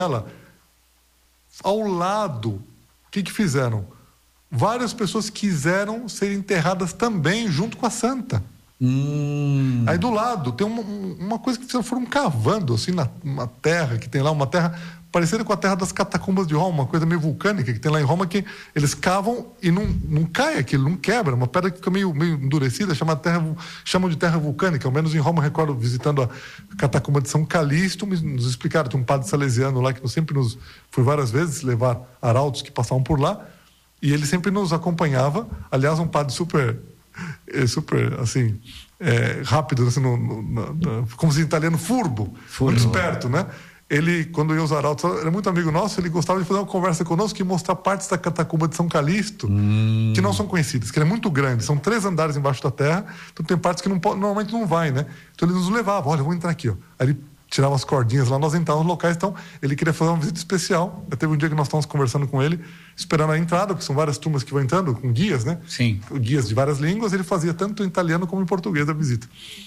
ao lado, o que fizeram? Várias pessoas quiseram ser enterradas também junto com a santa. Aí do lado tem uma coisa que foram cavando assim na terra, que tem lá uma terra parecida com a terra das catacumbas de Roma, uma coisa meio vulcânica que tem lá em Roma, que eles cavam e não cai aquilo, não quebra, uma pedra que fica meio endurecida, chamam de terra vulcânica. Ao menos em Roma, eu recordo visitando a catacumba de São Calixto, nos explicaram, tem um padre salesiano lá que sempre foi várias vezes levar arautos que passavam por lá, e ele sempre nos acompanhava. Aliás, um padre super assim, rápido, assim, como se diz em italiano, furbo, muito esperto, né? Ele, quando ia os arautos, era muito amigo nosso, ele gostava de fazer uma conversa conosco e mostrar partes da catacumba de São Calixto que não são conhecidas, que ele é muito grande, são 3 andares embaixo da terra, então tem partes que normalmente não vai, né? Então ele nos levava, olha, vou entrar aqui, ó. Aí ele tirava as cordinhas lá, nós entrávamos nos locais, então ele queria fazer uma visita especial. Teve um dia que nós estávamos conversando com ele, esperando a entrada, porque são várias turmas que vão entrando, com guias, né? Sim. Guias de várias línguas, ele fazia tanto em italiano como em português a visita.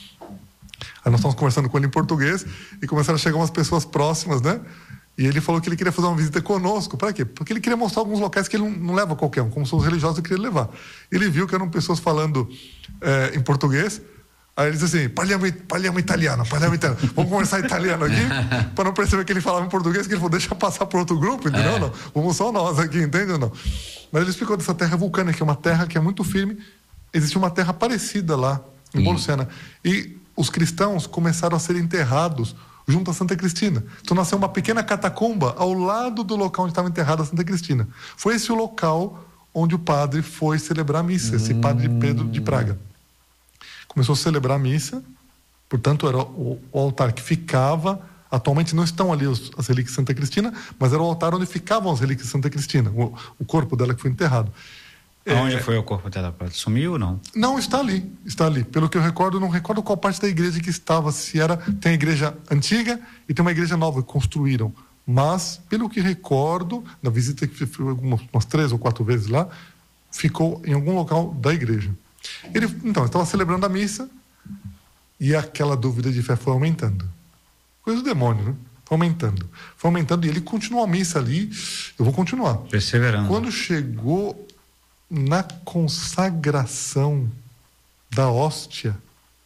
Aí nós estávamos conversando com ele em português e começaram a chegar umas pessoas próximas, né? E ele falou que ele queria fazer uma visita conosco. Para quê? Porque ele queria mostrar alguns locais que ele não leva qualquer um, como são os religiosos, ele queria levar. Ele viu que eram pessoas falando em português. Aí ele disse assim, parliamo italiano. Vamos conversar italiano aqui, para não perceber que ele falava em português, que ele falou, deixa passar para outro grupo, entendeu? Não, vamos só nós aqui, entende ou não? Mas ele explicou dessa terra vulcânica, que é uma terra que é muito firme. Existe uma terra parecida lá, em Bolsena. E os cristãos começaram a ser enterrados junto a Santa Cristina. Então nasceu uma pequena catacumba ao lado do local onde estava enterrada a Santa Cristina. Foi esse o local onde o padre foi celebrar a missa, esse padre Pedro de Praga. Começou a celebrar a missa, portanto era o altar que ficava, atualmente não estão ali as relíquias de Santa Cristina, mas era o altar onde ficavam as relíquias de Santa Cristina, o corpo dela que foi enterrado. Onde foi o corpo dela? Sumiu ou não? Não, está ali. Pelo que eu recordo, não recordo qual parte da igreja que estava, tem a igreja antiga e tem uma igreja nova que construíram. Mas, pelo que recordo, na visita que fui umas 3 ou 4 vezes lá, ficou em algum local da igreja. Ele, então, estava celebrando a missa e aquela dúvida de fé foi aumentando. Coisa do demônio, né? Foi aumentando e ele continuou a missa ali. Eu vou continuar. Perseverando. Quando chegou na consagração da hóstia,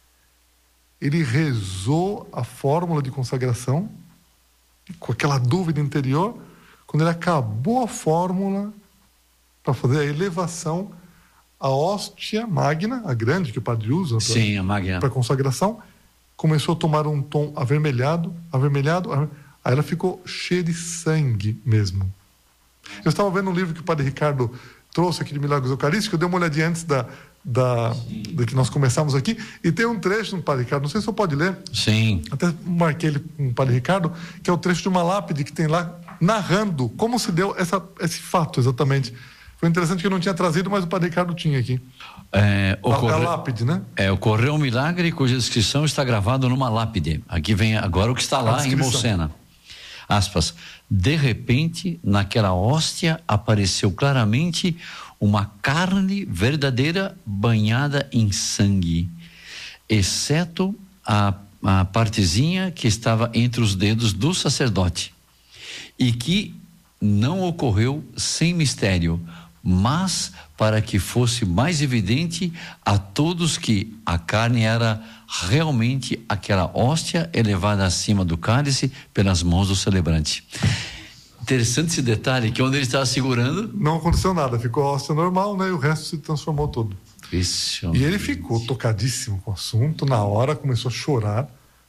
ele rezou a fórmula de consagração com aquela dúvida interior. Quando ele acabou a fórmula para fazer a elevação, a hóstia magna, a grande que o padre usa para consagração, começou a tomar um tom avermelhado, aí ela ficou cheia de sangue mesmo. Eu estava vendo um livro que o padre Ricardo trouxe aqui de Milagres Eucarísticos, eu dei uma olhadinha antes da que nós começamos aqui, e tem um trecho no Padre Ricardo, não sei se você pode ler. Sim. Até marquei ele com o Padre Ricardo, que é o trecho de uma lápide que tem lá, narrando como se deu esse fato exatamente. Foi interessante que eu não tinha trazido, mas o Padre Ricardo tinha aqui. A lápide, né? Ocorreu um milagre cuja descrição está gravada numa lápide. Aqui vem agora o que está lá em Bolsena. Aspas. De repente, naquela hóstia apareceu claramente uma carne verdadeira banhada em sangue, exceto a partezinha que estava entre os dedos do sacerdote, e que não ocorreu sem mistério, mas para que fosse mais evidente a todos que a carne era realmente aquela hóstia elevada acima do cálice pelas mãos do celebrante. Interessante esse detalhe, que onde ele estava segurando... Não aconteceu nada, ficou a hóstia normal, né? E o resto se transformou todo. Isso. E ele ficou tocadíssimo com o assunto, na hora começou a chorar.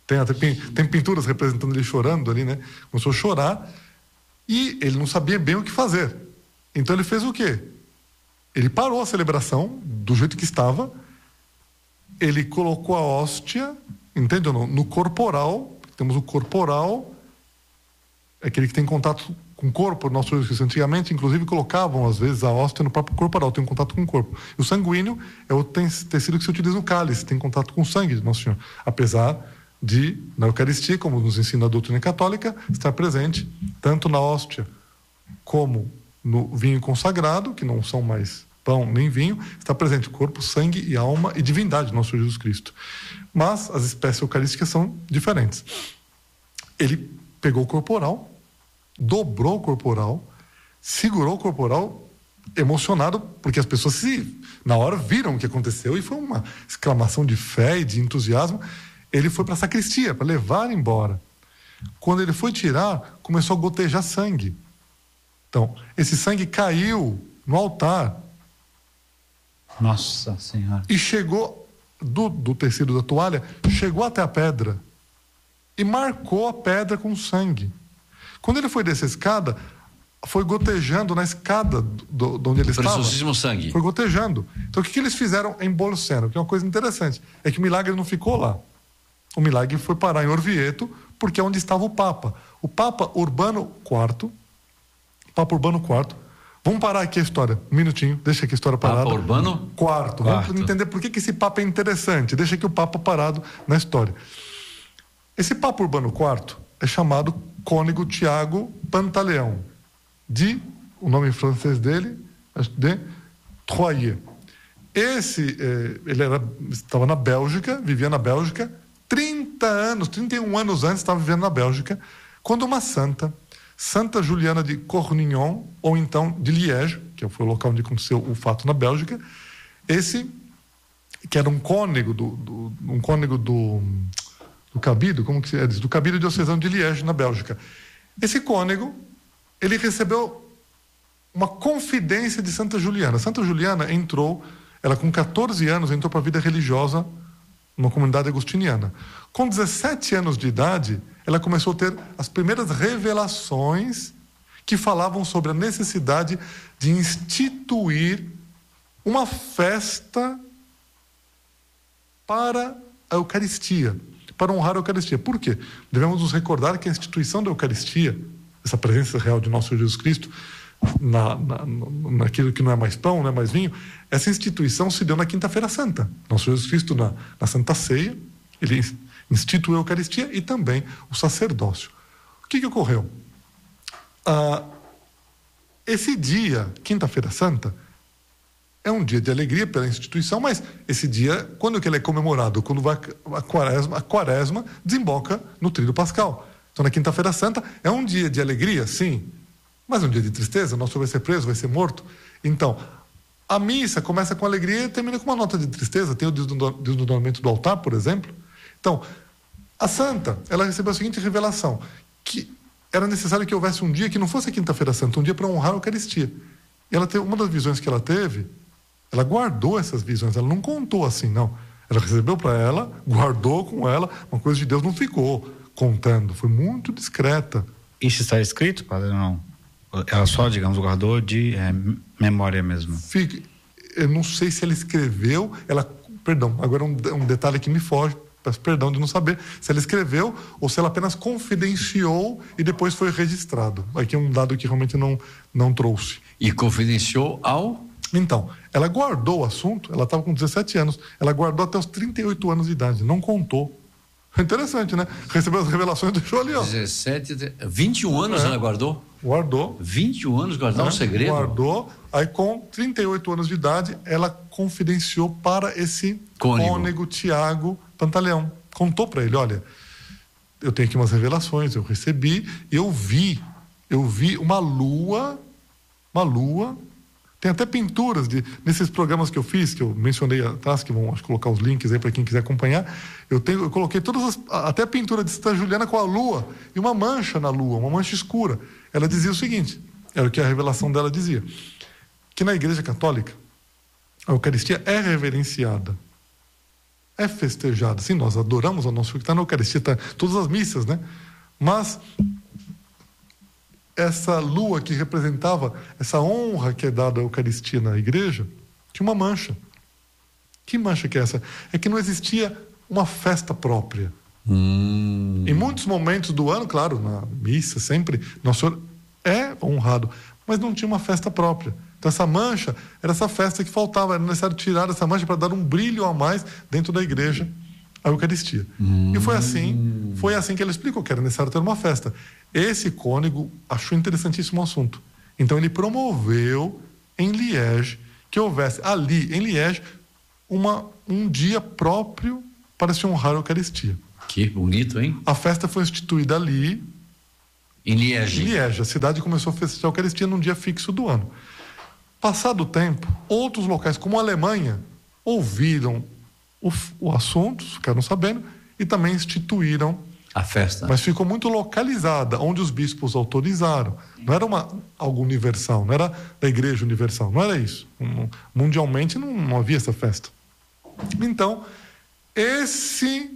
Tem pinturas representando ele chorando ali, né? Começou a chorar e ele não sabia bem o que fazer. Então ele fez o quê? Ele parou a celebração do jeito que estava, ele colocou a hóstia, entende ou não? No corporal, temos o corporal, é aquele que tem contato com o corpo, nosso antigamente, inclusive, colocavam, às vezes, a hóstia no próprio corporal, tem um contato com o corpo. E o sanguíneo é o tecido que se utiliza no cálice, tem contato com o sangue de Nosso Senhor. Apesar de, na Eucaristia, como nos ensina a doutrina católica, estar presente tanto na hóstia como no vinho consagrado, que não são mais pão nem vinho, está presente corpo, sangue e alma e divindade do nosso Jesus Cristo. Mas as espécies eucarísticas são diferentes. Ele pegou o corporal dobrou o corporal, segurou o corporal, emocionado, porque as pessoas na hora viram o que aconteceu e foi uma exclamação de fé e de entusiasmo. Ele foi para a sacristia para levar embora. Quando ele foi tirar, começou a gotejar sangue. Então, esse sangue caiu no altar. Nossa Senhora. E chegou do tecido da toalha, chegou até a pedra e marcou a pedra com sangue. Quando ele foi descer a escada, foi gotejando na escada de onde ele estava. Preciosíssimo sangue. Foi gotejando. Então, o que eles fizeram em Bolsena? Que é uma coisa interessante. É que o milagre não ficou lá. O milagre foi parar em Orvieto, porque é onde estava o Papa. O Papa Urbano IV. Papa Urbano IV. Vamos parar aqui a história. Um minutinho. Deixa aqui a história parada. Papa Urbano IV. Vamos entender por que esse Papa é interessante. Deixa aqui o Papa parado na história. Esse Papa Urbano IV é chamado Cônego Tiago Pantaleão. O nome francês dele, de Troyes. Ele estava na Bélgica, vivia na Bélgica, 31 anos antes estava vivendo na Bélgica, quando uma Santa Juliana de Cornignon, ou então de Liège, que foi o local onde aconteceu o fato na Bélgica, que era um cônego do Cabido, como que se diz? Do Cabido diocesano de Liège, na Bélgica. Esse cônego, ele recebeu uma confidência de Santa Juliana. Santa Juliana ela com 14 anos, entrou para a vida religiosa numa comunidade agostiniana. Com 17 anos de idade, ela começou a ter as primeiras revelações que falavam sobre a necessidade de instituir uma festa para a Eucaristia, para honrar a Eucaristia. Por quê? Devemos nos recordar que a instituição da Eucaristia, essa presença real de nosso Senhor Jesus Cristo, naquilo que não é mais pão, não é mais vinho, essa instituição se deu na Quinta-feira Santa. Nosso Jesus Cristo, na Santa Ceia, ele instituiu a Eucaristia e também o sacerdócio. O que ocorreu? Esse dia, Quinta-feira Santa, é um dia de alegria pela instituição, mas esse dia, quando que ele é comemorado? Quando vai a quaresma desemboca no Tríduo Pascal. Então, na Quinta-feira Santa, é um dia de alegria, sim, mas é um dia de tristeza. Nosso Senhor vai ser preso, vai ser morto. Então, a missa começa com alegria e termina com uma nota de tristeza. Tem o desnudamento do altar, por exemplo. Então, a Santa, ela recebeu a seguinte revelação, que era necessário que houvesse um dia que não fosse a Quinta-feira Santa, um dia para honrar a Eucaristia. E ela teve, uma das visões que ela teve, ela guardou essas visões, ela não contou assim, não. Ela recebeu para ela, guardou com ela, uma coisa de Deus, não ficou contando, foi muito discreta. Isso está escrito, padre, ou não? Ela só, digamos, guardou de memória mesmo? Eu não sei se ela escreveu, perdão, agora um detalhe que me foge, peço perdão de não saber, se ela escreveu ou se ela apenas confidenciou e depois foi registrado. Aqui é um dado que realmente não trouxe. E confidenciou ao? Então, ela guardou o assunto, ela estava com 17 anos, ela guardou até os 38 anos de idade, não contou. É interessante, né? Recebeu as revelações e deixou ali, ó. 21 anos ela guardou? Guardou. 21 anos guardar um segredo? Guardou. Aí, com 38 anos de idade, ela confidenciou para esse cônego Tiago Pantaleão. Contou para ele, olha, eu tenho aqui umas revelações, eu recebi, e eu vi uma lua, tem até pinturas nesses programas que eu fiz, que eu mencionei atrás, que vão colocar os links aí para quem quiser acompanhar. Eu coloquei todas até a pintura de Santa Juliana com a lua e uma mancha na lua, uma mancha escura. Ela dizia o seguinte, era o que a revelação dela dizia, que na Igreja Católica a Eucaristia é reverenciada, é festejada. Sim, nós adoramos ao nosso Senhor que está na Eucaristia, está em todas as missas, né? Mas essa lua que representava essa honra que é dada à Eucaristia na igreja, tinha uma mancha. Que mancha que é essa? É que não existia uma festa própria. Em muitos momentos do ano, claro, na missa sempre, Nosso Senhor é honrado, mas não tinha uma festa própria. Então essa mancha era essa festa que faltava, era necessário tirar essa mancha para dar um brilho a mais dentro da igreja, a Eucaristia. E foi assim que ele explicou que era necessário ter uma festa. Esse cônego achou interessantíssimo o assunto. Então ele promoveu em Liège que houvesse ali, em Liège, um dia próprio para se honrar a Eucaristia. Que bonito, hein? A festa foi instituída ali. Em Liege. Em Liege. A cidade começou a festejar a Eucaristia num dia fixo do ano. Passado o tempo, outros locais, como a Alemanha, ouviram o assunto, ficaram sabendo, e também instituíram a festa. Mas ficou muito localizada, onde os bispos autorizaram. Não era algo universal, não era da Igreja Universal, não era isso. Mundialmente não havia essa festa. Então, esse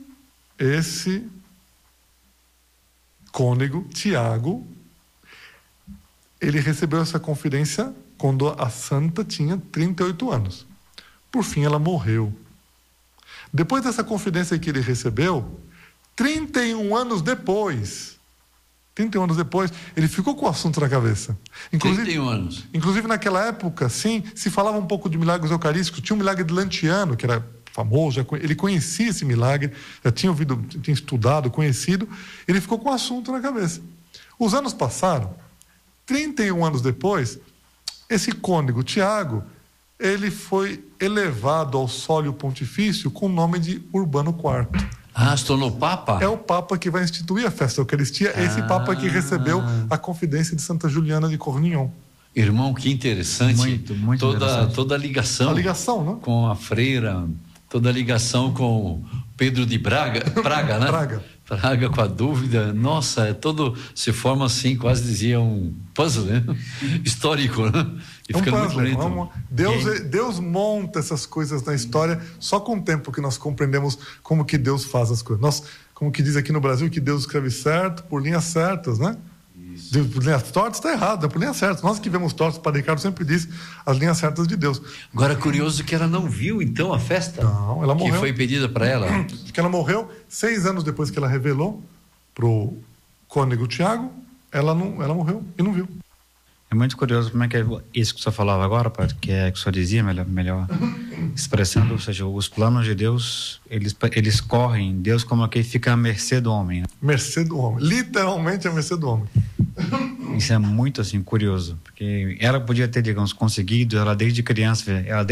cônego, Tiago, ele recebeu essa confidência quando a santa tinha 38 anos. Por fim, ela morreu. Depois dessa confidência que ele recebeu, 31 anos depois, ele ficou com o assunto na cabeça. 31 anos. Inclusive, naquela época, sim, se falava um pouco de milagres eucarísticos. Tinha um milagre de Lantiano, que era famoso, ele conhecia esse milagre, já tinha ouvido, tinha estudado, conhecido. Ele ficou com o assunto na cabeça. Os anos passaram, 31 anos depois, esse cônego, Tiago, ele foi elevado ao sólio pontifício com o nome de Urbano IV. Se tornou Papa? É o Papa que vai instituir a festa da Eucaristia, esse Papa que recebeu a confidência de Santa Juliana de Cornignon. Irmão, que interessante. Muito interessante. Toda a ligação. A ligação, né? Com a freira, toda a ligação com Pedro de Praga, né? Praga com a dúvida. Nossa, se forma assim, quase dizia um puzzle, né? Histórico, né? E é um fica puzzle, muito bonito. Deus monta essas coisas na história só com o tempo que nós compreendemos como que Deus faz as coisas. Nós, como que diz aqui no Brasil, que Deus escreve certo por linhas certas, né? Por linhas tortas está errado, é por linhas certas. Nós que vemos tortas, o Padre Ricardo sempre diz as linhas certas de Deus. Agora, curioso que ela não viu, então, a festa? Não, ela morreu. Que foi pedida para ela? Porque ela morreu 6 anos depois que ela revelou pro cônego Tiago, ela morreu e não viu. É muito curioso como é que é isso que o senhor falava agora, Padre, que é que o senhor dizia, melhor expressando, ou seja, os planos de Deus, eles correm, Deus como que fica à mercê do homem. Né? Mercê do homem, literalmente à mercê do homem. Isso é muito, assim, curioso, porque ela podia ter, digamos, conseguido, ela desde criança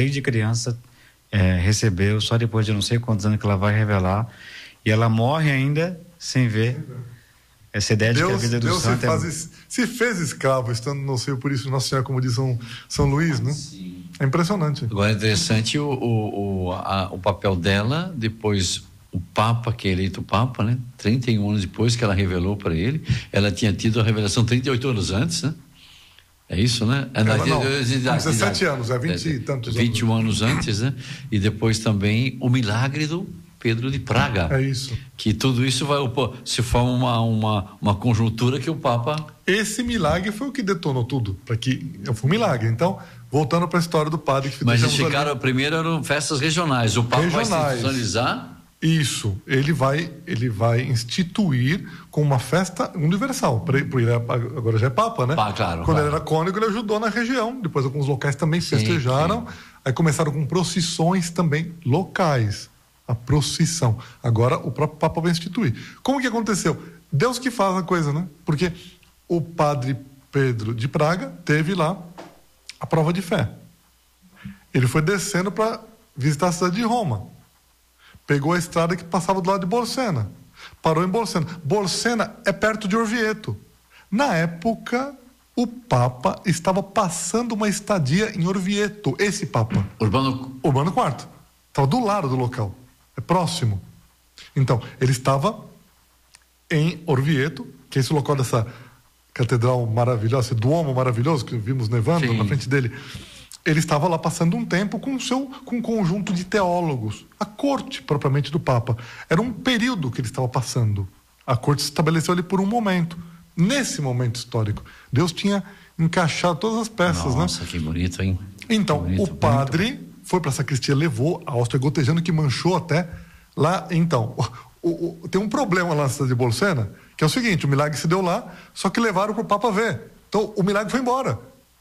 recebeu, só depois de não sei quantos anos que ela vai revelar, e ela morre ainda sem ver. Essa ideia de que a vida do santo se fez escravo, estando no seio, por isso Nossa Senhora, como diz São Luís, né? Sim. É impressionante. Agora é interessante o papel dela, depois o Papa, que é eleito Papa, né? 31 anos depois que ela revelou para ele, ela tinha tido a revelação 38 anos antes, né? É isso, né? Não, 17 anos, 20 e tantos 21 anos antes, né? E depois também o milagre do Pedro de Praga. É isso. Que tudo isso se forma uma conjuntura que o Papa... Esse milagre foi o que detonou tudo. Foi um milagre. Então, voltando para a história do padre... Mas eles ficaram, primeiro eram festas regionais. O Papa vai institucionalizar... Isso. Ele vai instituir com uma festa universal. Agora já é Papa, né? Claro. Quando ele era cônego, ele ajudou na região. Depois alguns locais também festejaram. Sim. Aí começaram com procissões também locais. A procissão. Agora o próprio Papa vai instituir. Como que aconteceu? Deus que faz a coisa, né? Porque o padre Pedro de Praga teve lá a prova de fé. Ele foi descendo para visitar a cidade de Roma. Pegou a estrada que passava do lado de Bolsena. Parou em Bolsena. Bolsena é perto de Orvieto. Na época, o Papa estava passando uma estadia em Orvieto. Esse Papa. Urbano IV. Estava do lado do local. É próximo. Então, ele estava em Orvieto, que é esse local dessa catedral maravilhosa, esse duomo maravilhoso que vimos nevando. Sim. Na frente dele. Ele estava lá passando um tempo com um conjunto de teólogos. A corte, propriamente, do Papa. Era um período que ele estava passando. A corte se estabeleceu ali por um momento. Nesse momento histórico, Deus tinha encaixado todas as peças. Nossa, que bonito, hein? Então, o padre... foi para a sacristia, levou a hóstia gotejando, que manchou até lá. Então, tem um problema lá na cidade de Bolsena, que é o seguinte: o milagre se deu lá, só que levaram para o Papa ver. Então, o milagre foi embora.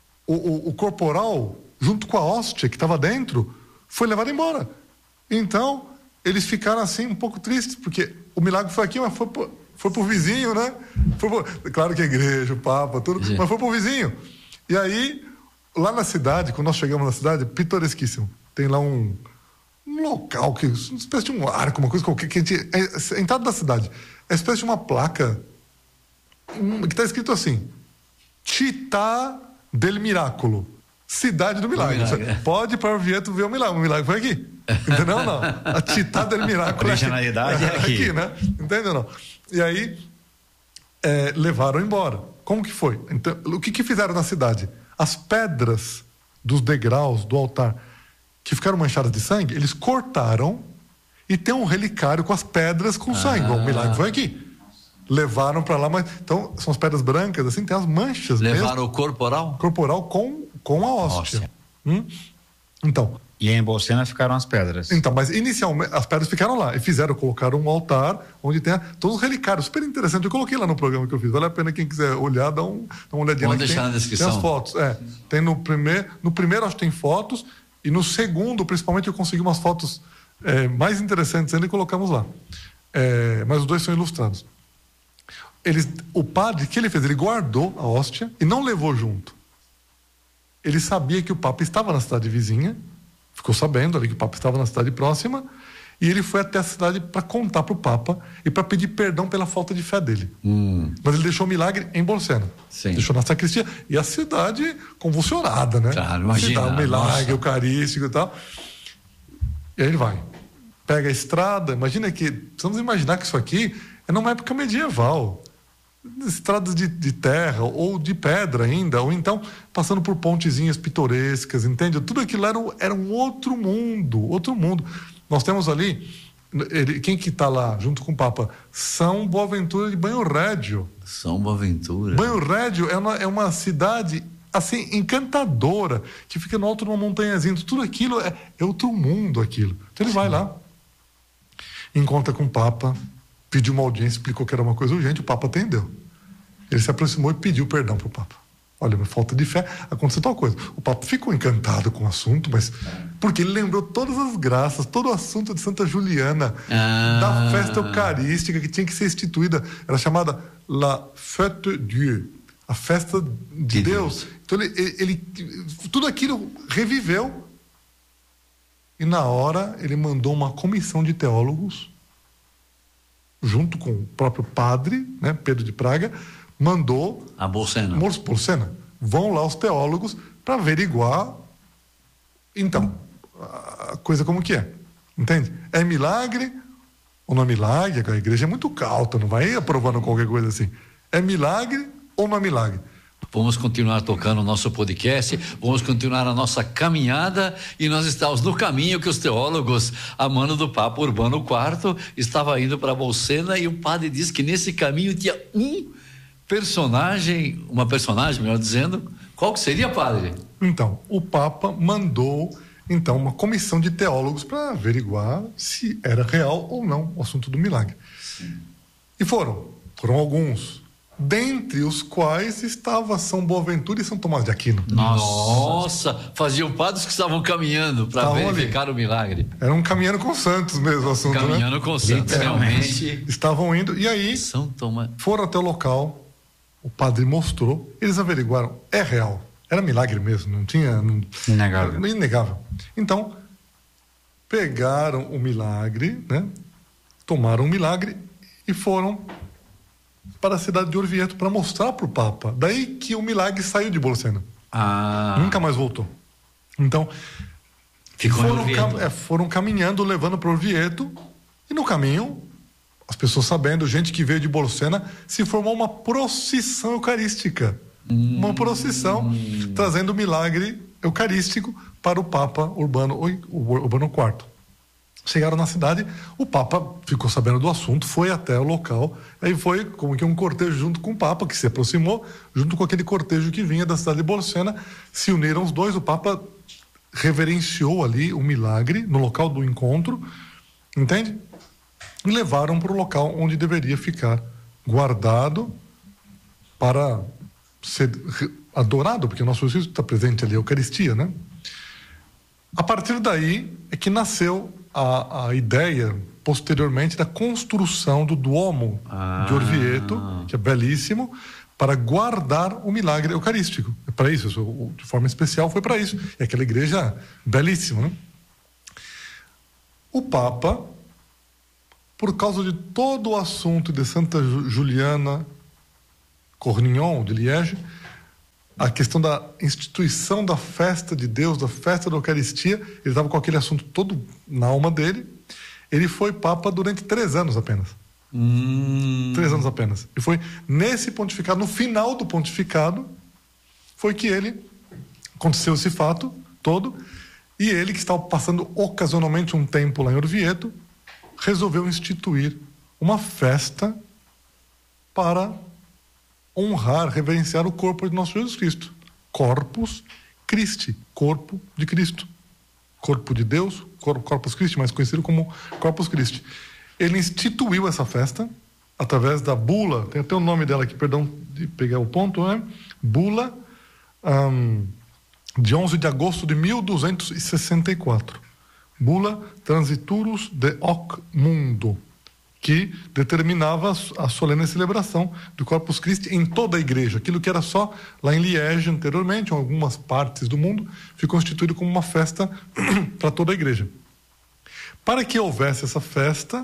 O corporal, junto com a hóstia que estava dentro, foi levado embora. Então, eles ficaram assim um pouco tristes, porque o milagre foi aqui, mas foi pro vizinho, né? Claro que a igreja, o Papa, tudo, mas foi pro vizinho. E aí, lá na cidade, quando nós chegamos na cidade, pitoresquíssimo. Tem lá um local, uma espécie de um arco, uma coisa qualquer, a entrada da cidade. É uma espécie de uma placa que está escrito assim: Città del Miracolo, cidade do milagre. Você pode ir para Orvieto ver o milagre foi aqui. Entendeu? Não. A Città del Miracolo. A originalidade é aqui, né? Entendeu? Não. E aí levaram embora. Como que foi? Então, o que fizeram na cidade? As pedras dos degraus do altar que ficaram manchadas de sangue, eles cortaram e tem um relicário com as pedras com sangue. O milagre foi aqui. Levaram para lá, mas então são as pedras brancas, assim, tem as manchas. Levaram mesmo. O corporal? Corporal com a hóstia. Então. E em Bolsena ficaram as pedras. Então, mas inicialmente as pedras ficaram lá e colocaram um altar onde tem todos os relicários, super interessante. Eu coloquei lá no programa que eu fiz. Vale a pena quem quiser olhar, dá uma olhadinha. Vamos deixar na descrição. Tem as fotos. Tem no primeiro acho que tem fotos e no segundo, principalmente, eu consegui umas fotos mais interessantes ainda e colocamos lá. Mas os dois são ilustrados. O padre, o que ele fez? Ele guardou a hóstia e não levou junto. Ele sabia que o Papa estava na cidade vizinha, ficou sabendo ali que o Papa estava na cidade próxima, e ele foi até a cidade para contar para o Papa e para pedir perdão pela falta de fé dele. Mas ele deixou o milagre em Bolsena. Sim. Deixou na sacristia. E a cidade convulsionada, né? Claro, imagina. O milagre eucarístico e tal. E aí ele vai. Pega a estrada. Precisamos imaginar que isso aqui é numa época medieval. Estradas de terra ou de pedra ainda, ou então passando por pontezinhas pitorescas, entende? Tudo aquilo era um outro mundo. Nós temos ali, quem que está lá junto com o Papa? São Boaventura de Banho Rédio. São Boaventura. Banho Rédio é uma cidade assim encantadora, que fica no alto de uma montanhazinha. Tudo aquilo é outro mundo aquilo. Então ele vai lá, encontra com o Papa, pediu uma audiência, explicou que era uma coisa urgente, o Papa atendeu. Ele se aproximou e pediu perdão para o Papa. Olha, minha falta de fé, aconteceu tal coisa. O Papa ficou encantado com o assunto, mas porque ele lembrou todas as graças, todo o assunto de Santa Juliana, da festa eucarística que tinha que ser instituída. Era chamada La Fête Dieu, a festa de Deus. Então ele tudo aquilo reviveu. E na hora ele mandou uma comissão de teólogos, junto com o próprio padre, né, Pedro de Praga, mandou a Bolsena. Vão lá os teólogos para averiguar, então, a coisa como que é. Entende? É milagre ou não é milagre? A igreja é muito cauta, não vai aprovando qualquer coisa assim. É milagre ou não é milagre? Vamos continuar tocando o nosso podcast, vamos continuar a nossa caminhada e nós estamos no caminho que os teólogos, a mano do Papa Urbano IV, estava indo para Bolsena e o padre disse que nesse caminho tinha uma personagem, melhor dizendo. Qual que seria, padre? Então, o Papa mandou uma comissão de teólogos para averiguar se era real ou não o assunto do milagre. Sim. E foram alguns. Dentre os quais estava São Boaventura e São Tomás de Aquino. Nossa, faziam padres que estavam caminhando para verificar o milagre. Eram caminhando com santos mesmo o assunto, caminhando, né? Com santos, realmente. Estavam indo, e aí São Tomás. Foram até o local, o padre mostrou, eles averiguaram, é real, era milagre mesmo, não tinha... Inegável. Então, pegaram o milagre, né? Tomaram o milagre e foram para a cidade de Orvieto para mostrar para o Papa. Daí que o milagre saiu de Bolsena. Nunca mais voltou. Então, foram caminhando, levando para Orvieto, e no caminho, as pessoas sabendo, gente que veio de Bolsena, se formou uma procissão eucarística. Uma procissão trazendo o milagre eucarístico para o Papa Urbano IV. Chegaram na cidade, o Papa ficou sabendo do assunto, foi até o local, aí foi como que um cortejo junto com o Papa, que se aproximou, junto com aquele cortejo que vinha da cidade de Bolsena, se uniram os dois, o Papa reverenciou ali o milagre no local do encontro, entende? E levaram para o local onde deveria ficar guardado para ser adorado, porque o nosso Jesus está presente ali, a Eucaristia, né? A partir daí é que nasceu a ideia, posteriormente, da construção do Duomo de Orvieto, que é belíssimo, para guardar o milagre eucarístico. É para isso, de forma especial foi para isso. É aquela igreja belíssima, né? O Papa, por causa de todo o assunto de Santa Juliana Cornignon, de Liege, a questão da instituição da festa de Deus, da festa da Eucaristia, ele estava com aquele assunto todo na alma dele. Ele foi papa durante 3 anos apenas. 3 anos apenas. E foi nesse pontificado, no final do pontificado, foi que aconteceu esse fato todo, e ele, que estava passando ocasionalmente um tempo lá em Orvieto, resolveu instituir uma festa para honrar, reverenciar o corpo de nosso Jesus Cristo. Corpus Christi, corpo de Cristo. Corpo de Deus, Corpus Christi, mais conhecido como Corpus Christi. Ele instituiu essa festa através da bula, tem até o nome dela aqui, perdão de pegar o ponto, né? Bula de 11 de agosto de 1264. Bula Transiturus de hoc mundo, que determinava a solene celebração do Corpus Christi em toda a igreja. Aquilo que era só lá em Liege anteriormente, em algumas partes do mundo, ficou instituído como uma festa para toda a igreja. Para que houvesse essa festa,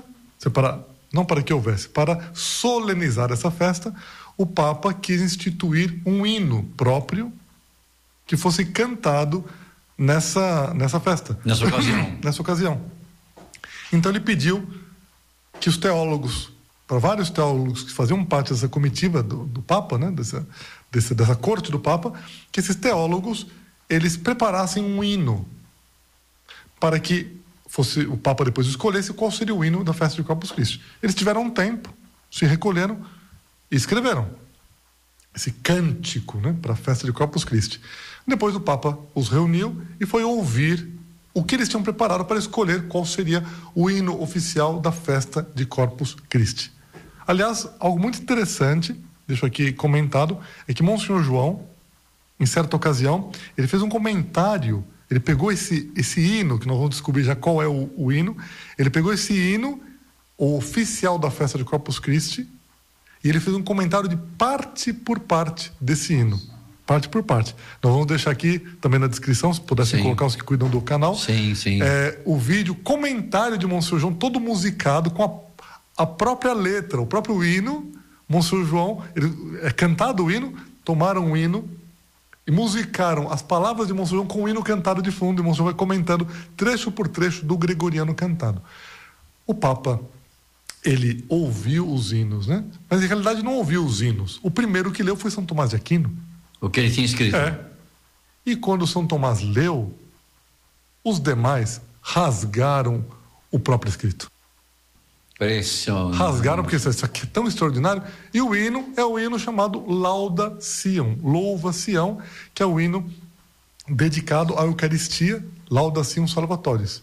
para solenizar essa festa, o Papa quis instituir um hino próprio que fosse cantado nessa festa. Nessa ocasião. Então ele pediu que os teólogos, para vários teólogos que faziam parte dessa comitiva do Papa, né, dessa corte do Papa, que esses teólogos, eles preparassem um hino para que o Papa depois escolhesse qual seria o hino da festa de Corpus Christi. Eles tiveram um tempo, se recolheram e escreveram esse cântico, né, para a festa de Corpus Christi. Depois o Papa os reuniu e foi ouvir o que eles tinham preparado para escolher qual seria o hino oficial da festa de Corpus Christi. Aliás, algo muito interessante, deixo aqui comentado, é que Monsenhor João, em certa ocasião, ele fez um comentário, ele pegou esse hino, que nós vamos descobrir já qual é o hino, ele pegou esse hino, o oficial da festa de Corpus Christi, e ele fez um comentário de parte por parte desse hino. Parte por parte. Nós vamos deixar aqui também na descrição, se pudessem colocar os que cuidam do canal. Sim. O vídeo, comentário de Monsenhor João, todo musicado com a própria letra, o próprio hino. Monsenhor João, cantado o hino, tomaram o hino e musicaram as palavras de Monsenhor João com o hino cantado de fundo, e Monsenhor vai comentando trecho por trecho do gregoriano cantado. O Papa, ele ouviu os hinos, né? Mas em realidade não ouviu os hinos. O primeiro que leu foi São Tomás de Aquino. O que ele tinha escrito. E quando São Tomás leu, os demais rasgaram o próprio escrito. Impressionante. Rasgaram, porque isso aqui é tão extraordinário. E o hino é o hino chamado Lauda Siam, Louva Sião, que é o hino dedicado à Eucaristia, Lauda Siam Salvatoris.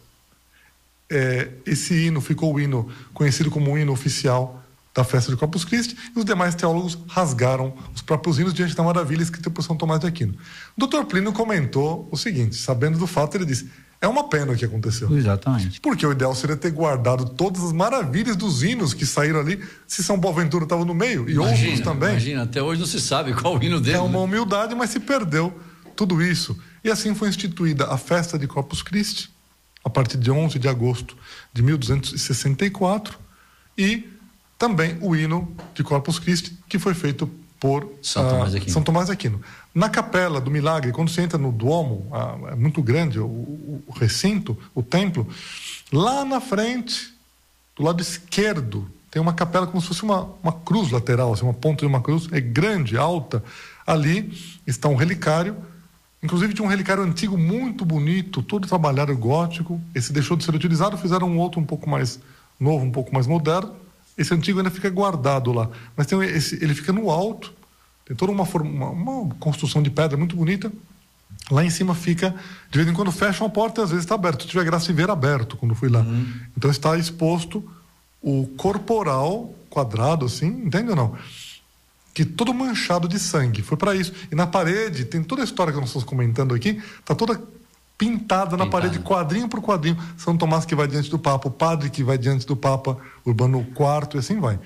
Esse hino ficou o hino conhecido como o hino oficial da festa de Corpus Christi, e os demais teólogos rasgaram os próprios hinos diante da maravilha escrita por São Tomás de Aquino. O Dr. Plínio comentou o seguinte, sabendo do fato, ele disse: é uma pena o que aconteceu. Exatamente. Porque o ideal seria ter guardado todas as maravilhas dos hinos que saíram ali, se São Boaventura estava no meio, e outros também. Imagina, até hoje não se sabe qual o hino dele. É uma humildade, mas se perdeu tudo isso. E assim foi instituída a festa de Corpus Christi, a partir de 11 de agosto de 1264, e também o hino de Corpus Christi, que foi feito por São Tomás de Aquino. Na Capela do Milagre, quando você entra no Duomo, é muito grande o recinto, o templo, lá na frente, do lado esquerdo, tem uma capela como se fosse uma cruz lateral, assim, uma ponta de uma cruz, é grande, alta. Ali está um relicário, inclusive de um relicário antigo muito bonito, todo trabalhado gótico. Esse deixou de ser utilizado, fizeram um outro um pouco mais novo, um pouco mais moderno. Esse antigo ainda fica guardado lá, mas ele fica no alto, tem toda uma construção de pedra muito bonita. Lá em cima fica, de vez em quando fecham a porta e às vezes está aberto. Se tiver graça de ver, aberto quando fui lá. Então está exposto o corporal quadrado, assim, entende ou não? Que todo manchado de sangue, foi para isso. E na parede, tem toda a história que nós estamos comentando aqui, está toda pintada na parede, quadrinho por quadrinho. São Tomás que vai diante do Papa, o padre que vai diante do Papa, Urbano IV, e assim vai.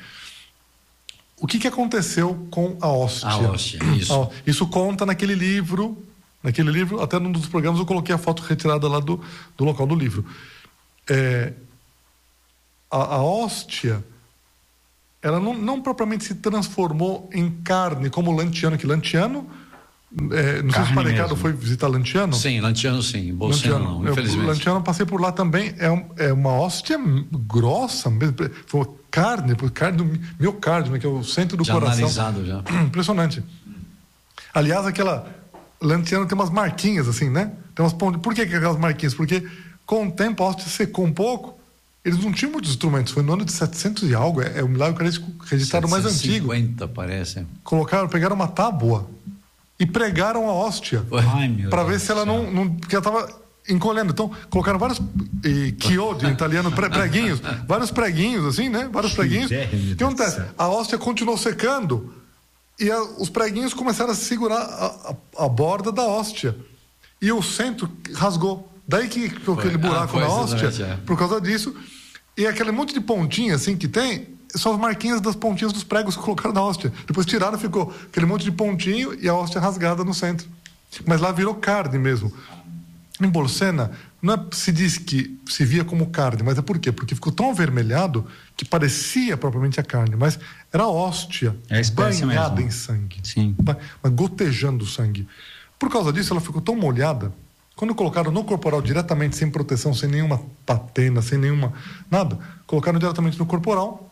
O que aconteceu com a hóstia? A hóstia, isso. Isso conta naquele livro, até num dos programas eu coloquei a foto retirada lá do local do livro. A hóstia, ela não propriamente se transformou em carne, como o Lanciano, que Lanciano... não sei se o Padre Ricardo foi visitar Lanciano. Sim, Lanciano sim, Bolsonaro não, infelizmente. Lanciano, passei por lá também, é uma hóstia grossa mesmo, foi carne do miocárdio, né, que é o centro do coração. Analisado já. Impressionante. Aliás, Lanciano tem umas marquinhas assim, né? Tem umas pontas. Por que aquelas marquinhas? Porque com o tempo a hóstia secou um pouco, eles não tinham muitos instrumentos, foi no ano de 700 e algo, é o milagre eucarístico registrado mais antigo. 750, parece. Pegaram uma tábua e pregaram a hóstia para ver se ela não porque ela estava encolhendo. Então, colocaram vários chiodi em italiano, preguinhos, vários preguinhos assim, né? Vários preguinhos. O que acontece? A hóstia continuou secando e os preguinhos começaram a segurar a borda da hóstia. E o centro rasgou. Daí que aquele buraco na hóstia, por causa disso. E aquele monte de pontinha assim que tem, são as marquinhas das pontinhas dos pregos que colocaram na hóstia. Depois tiraram, ficou aquele monte de pontinho e a hóstia rasgada no centro. Mas lá virou carne mesmo. Em Bolsena, se diz que se via como carne, mas é por quê? Porque ficou tão avermelhado que parecia propriamente a carne, mas era a hóstia banhada em sangue. Sim. Mas gotejando sangue. Por causa disso, ela ficou tão molhada. Quando colocaram no corporal diretamente, sem proteção, sem nenhuma patena, sem nenhuma... nada, colocaram diretamente no corporal.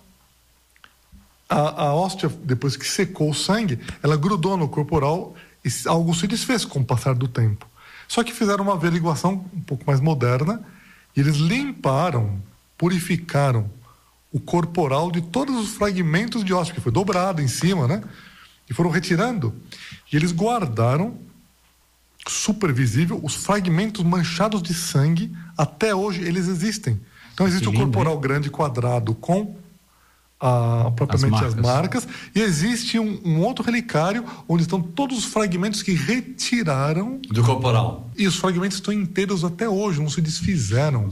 A hóstia, depois que secou o sangue, ela grudou no corporal e algo se desfez com o passar do tempo. Só que fizeram uma averiguação um pouco mais moderna e eles limparam, purificaram o corporal de todos os fragmentos de hóstia, que foi dobrado em cima, né? E foram retirando. E eles guardaram, super visível, os fragmentos manchados de sangue. Até hoje eles existem. Então existe o corporal grande quadrado com propriamente as marcas, e existe um outro relicário onde estão todos os fragmentos que retiraram do corporal, e os fragmentos estão inteiros até hoje, não se desfizeram.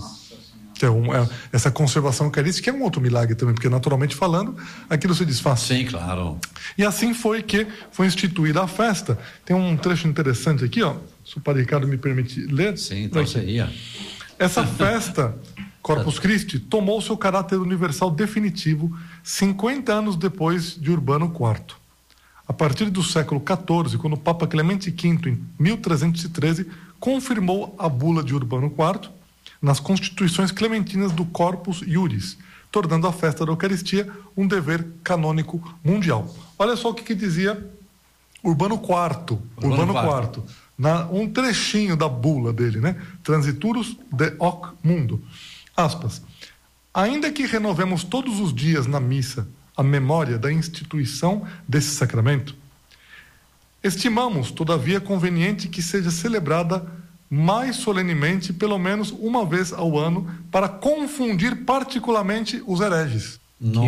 Essa conservação eucarística é um outro milagre também, porque naturalmente falando aquilo se desfaz. Sim, claro. E assim foi que foi instituída a festa. Tem um trecho interessante aqui, ó, se o Padre Ricardo me permite ler. Sim, então seria. Essa festa Corpus Christi tomou seu caráter universal definitivo 50 anos depois de Urbano IV. A partir do século XIV, quando o Papa Clemente V, em 1313, confirmou a bula de Urbano IV nas constituições clementinas do Corpus Iuris, tornando a festa da Eucaristia um dever canônico mundial. Olha só o que dizia Urbano IV. Um trechinho da bula dele, né? Transiturus de hoc mundo. Aspas. Ainda que renovemos todos os dias na missa a memória da instituição desse sacramento, estimamos, todavia, conveniente que seja celebrada mais solenemente, pelo menos uma vez ao ano, para confundir particularmente os hereges.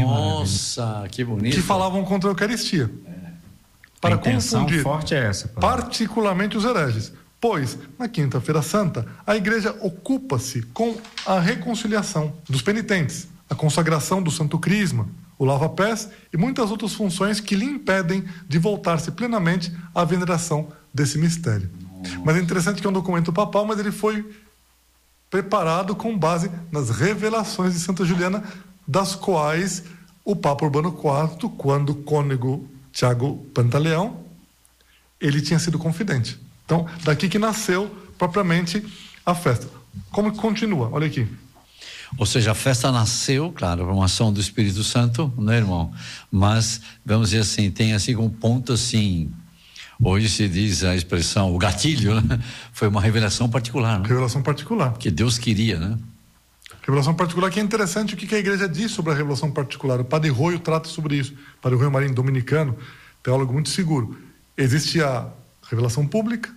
Nossa, que bonito. Que falavam contra a Eucaristia. Para a intenção confundir forte é essa, particularmente os hereges. Pois, na Quinta-feira Santa, a Igreja ocupa-se com a reconciliação dos penitentes, a consagração do Santo Crisma, o lava-pés e muitas outras funções que lhe impedem de voltar-se plenamente à veneração desse mistério. Mas é interessante que é um documento papal, mas ele foi preparado com base nas revelações de Santa Juliana, das quais o Papa Urbano IV, quando cônego Tiago Pantaleão, ele tinha sido confidente. Então, daqui que nasceu propriamente a festa. Como que continua? Olha aqui. Ou seja, a festa nasceu, claro, por uma ação do Espírito Santo, né, irmão? Mas, vamos dizer assim, tem assim um ponto assim, hoje se diz a expressão, o gatilho, né? Foi uma revelação particular, né? Revelação particular. Que Deus queria, né? Revelação particular, que é interessante o que a igreja diz sobre a revelação particular. O Padre Roio trata sobre isso. O Padre Roio Marinho, dominicano, teólogo muito seguro. Existe a revelação pública,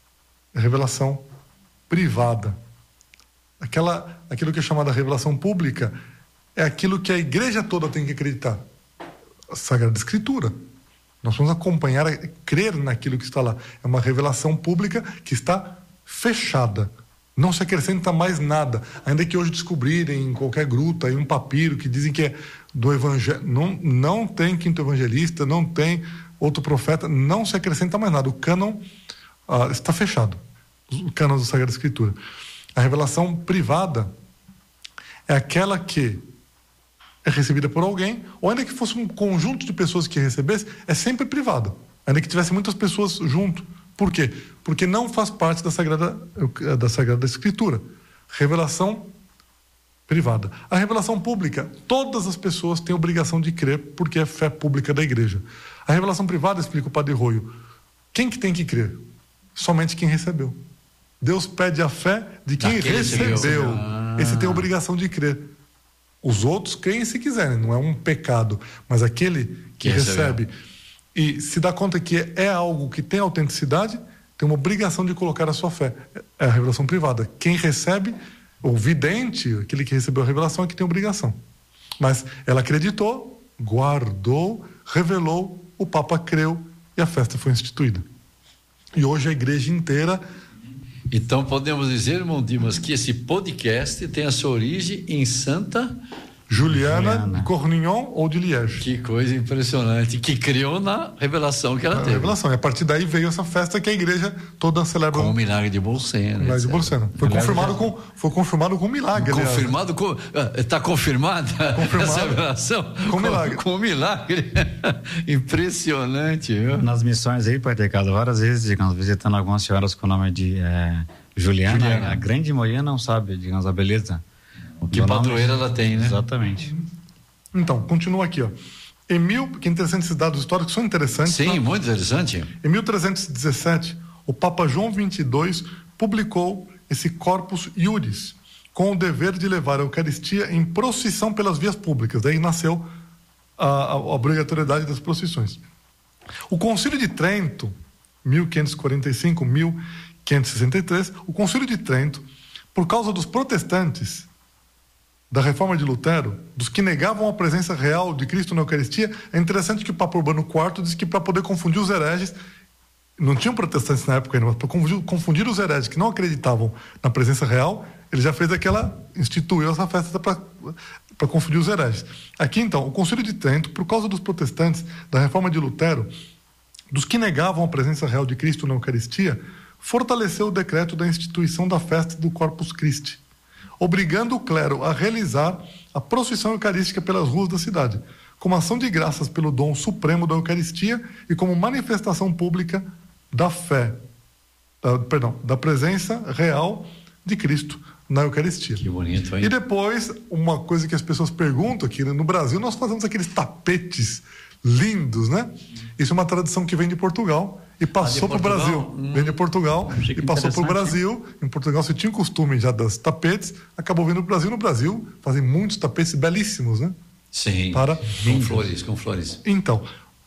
a revelação privada. Aquilo que é chamada revelação pública é aquilo que a igreja toda tem que acreditar. A Sagrada Escritura. Nós vamos acompanhar, crer naquilo que está lá. É uma revelação pública que está fechada. Não se acrescenta mais nada. Ainda que hoje descobrirem em qualquer gruta aí um papiro que dizem que é do evangelho. Não tem quinto evangelista, não tem outro profeta, não se acrescenta mais nada. O cânon está fechado. O cânon da Sagrada Escritura. A revelação privada é aquela que é recebida por alguém, ou ainda que fosse um conjunto de pessoas que recebesse, é sempre privada, ainda que tivesse muitas pessoas junto. Por quê? Porque não faz parte da Sagrada Escritura. Revelação privada. A revelação pública, todas as pessoas têm obrigação de crer, porque é fé pública da igreja. A revelação privada, explica o Padre Roio, quem que tem que crer? Somente quem recebeu. Deus pede a fé de quem recebeu. Esse tem a obrigação de crer. Os outros creem se quiserem, não é um pecado, mas aquele que recebe e se dá conta que é algo que tem autenticidade, tem uma obrigação de colocar a sua fé. É a revelação privada. Quem recebe, o vidente, aquele que recebeu a revelação, é que tem obrigação. Mas ela acreditou, guardou, revelou, o Papa creu e a festa foi instituída. E hoje a igreja inteira... Então podemos dizer, irmão Dimas, que esse podcast tem a sua origem em Santa Juliana de Cornignon ou de Liège. Que coisa impressionante, que criou na revelação que ela teve. Revelação, e a partir daí veio essa festa que a igreja toda celebra. Com o milagre de Bolsena. Milagre de Bolsena. Foi confirmado com milagre. Confirmado com... Está confirmada essa revelação? Com milagre. Com milagre. Impressionante, viu? Nas missões aí, Pai Ricardo, várias vezes, digamos, visitando algumas senhoras com o nome de Juliana. A grande maioria não sabe, digamos, a beleza. Que padroeira ela tem, né? Exatamente. Então, continua aqui, ó. Que interessante esses dados históricos, são interessantes. Sim, tá? Muito interessante. Em 1317, o Papa João XXII publicou esse Corpus Iuris, com o dever de levar a Eucaristia em procissão pelas vias públicas. Daí nasceu a obrigatoriedade das procissões. O Concílio de Trento, 1545-1563, o Concílio de Trento, por causa dos protestantes, da reforma de Lutero, dos que negavam a presença real de Cristo na Eucaristia, é interessante que o Papa Urbano IV disse que para poder confundir os hereges, não tinham protestantes na época ainda, mas para confundir os hereges que não acreditavam na presença real, ele já fez instituiu essa festa para confundir os hereges. Aqui então, o Concílio de Trento, por causa dos protestantes, da reforma de Lutero, dos que negavam a presença real de Cristo na Eucaristia, fortaleceu o decreto da instituição da festa do Corpus Christi, obrigando o clero a realizar a procissão eucarística pelas ruas da cidade, como ação de graças pelo dom supremo da Eucaristia e como manifestação pública da fé, da presença real de Cristo na Eucaristia. Que bonito, hein? E depois, uma coisa que as pessoas perguntam aqui, no Brasil nós fazemos aqueles tapetes lindos, né? Isso é uma tradição que vem de Portugal e passou para o Brasil. Vem de Portugal e passou para o Brasil. Em Portugal você tinha o costume já das tapetes, acabou vindo para o Brasil. No Brasil fazem muitos tapetes belíssimos, né? Sim, com flores. Então,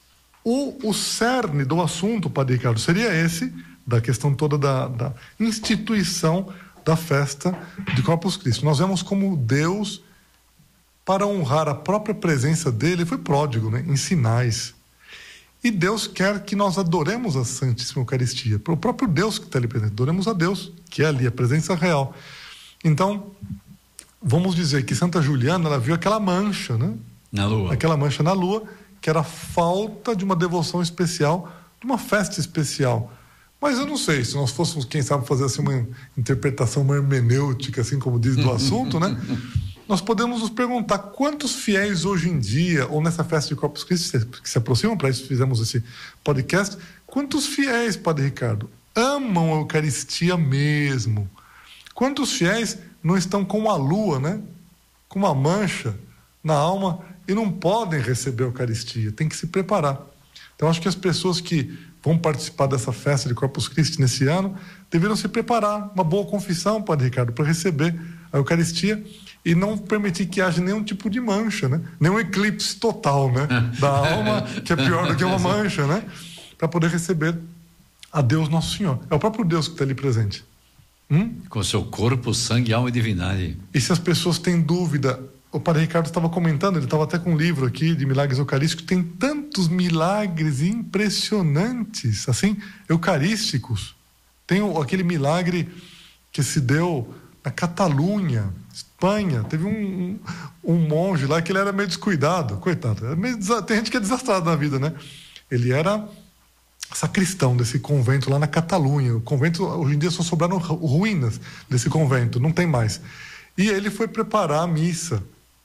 o cerne do assunto, Padre Ricardo, seria esse, da questão toda da instituição da festa de Corpus Christi. Nós vemos como Deus, para honrar a própria presença dele, foi pródigo, né? Em sinais. E Deus quer que nós adoremos a Santíssima Eucaristia. O próprio Deus que está ali presente. Adoremos a Deus, que é ali a presença real. Então, vamos dizer que Santa Juliana, ela viu aquela mancha, né? Na lua. Aquela mancha na lua, que era a falta de uma devoção especial, de uma festa especial. Mas eu não sei, se nós fôssemos, quem sabe, fazer assim uma interpretação, uma hermenêutica, assim como diz, do assunto, né? Nós podemos nos perguntar quantos fiéis hoje em dia, ou nessa festa de Corpus Christi, que se aproximam, para isso fizemos esse podcast, quantos fiéis, Padre Ricardo, amam a Eucaristia mesmo? Quantos fiéis não estão com a lua, né? Com uma mancha na alma e não podem receber a Eucaristia? Tem que se preparar. Então, acho que as pessoas que vão participar dessa festa de Corpus Christi nesse ano deveriam se preparar, uma boa confissão, Padre Ricardo, para receber a Eucaristia e não permitir que haja nenhum tipo de mancha, né? Nenhum eclipse total, né? Da alma, que é pior do que uma mancha, né? Para poder receber a Deus Nosso Senhor. É o próprio Deus que está ali presente. Com seu corpo, sangue, alma e divindade. E se as pessoas têm dúvida, o Padre Ricardo estava comentando, ele estava até com um livro aqui de milagres eucarísticos, tem tantos milagres impressionantes, assim, eucarísticos. Tem aquele milagre que se deu na Catalunha, Espanha. Teve um monge lá que ele era meio descuidado, coitado. Tem gente que é desastrado na vida, né? Ele era sacristão desse convento lá na Catalunha. O convento, hoje em dia, só sobraram ruínas desse convento, não tem mais. E ele foi preparar a missa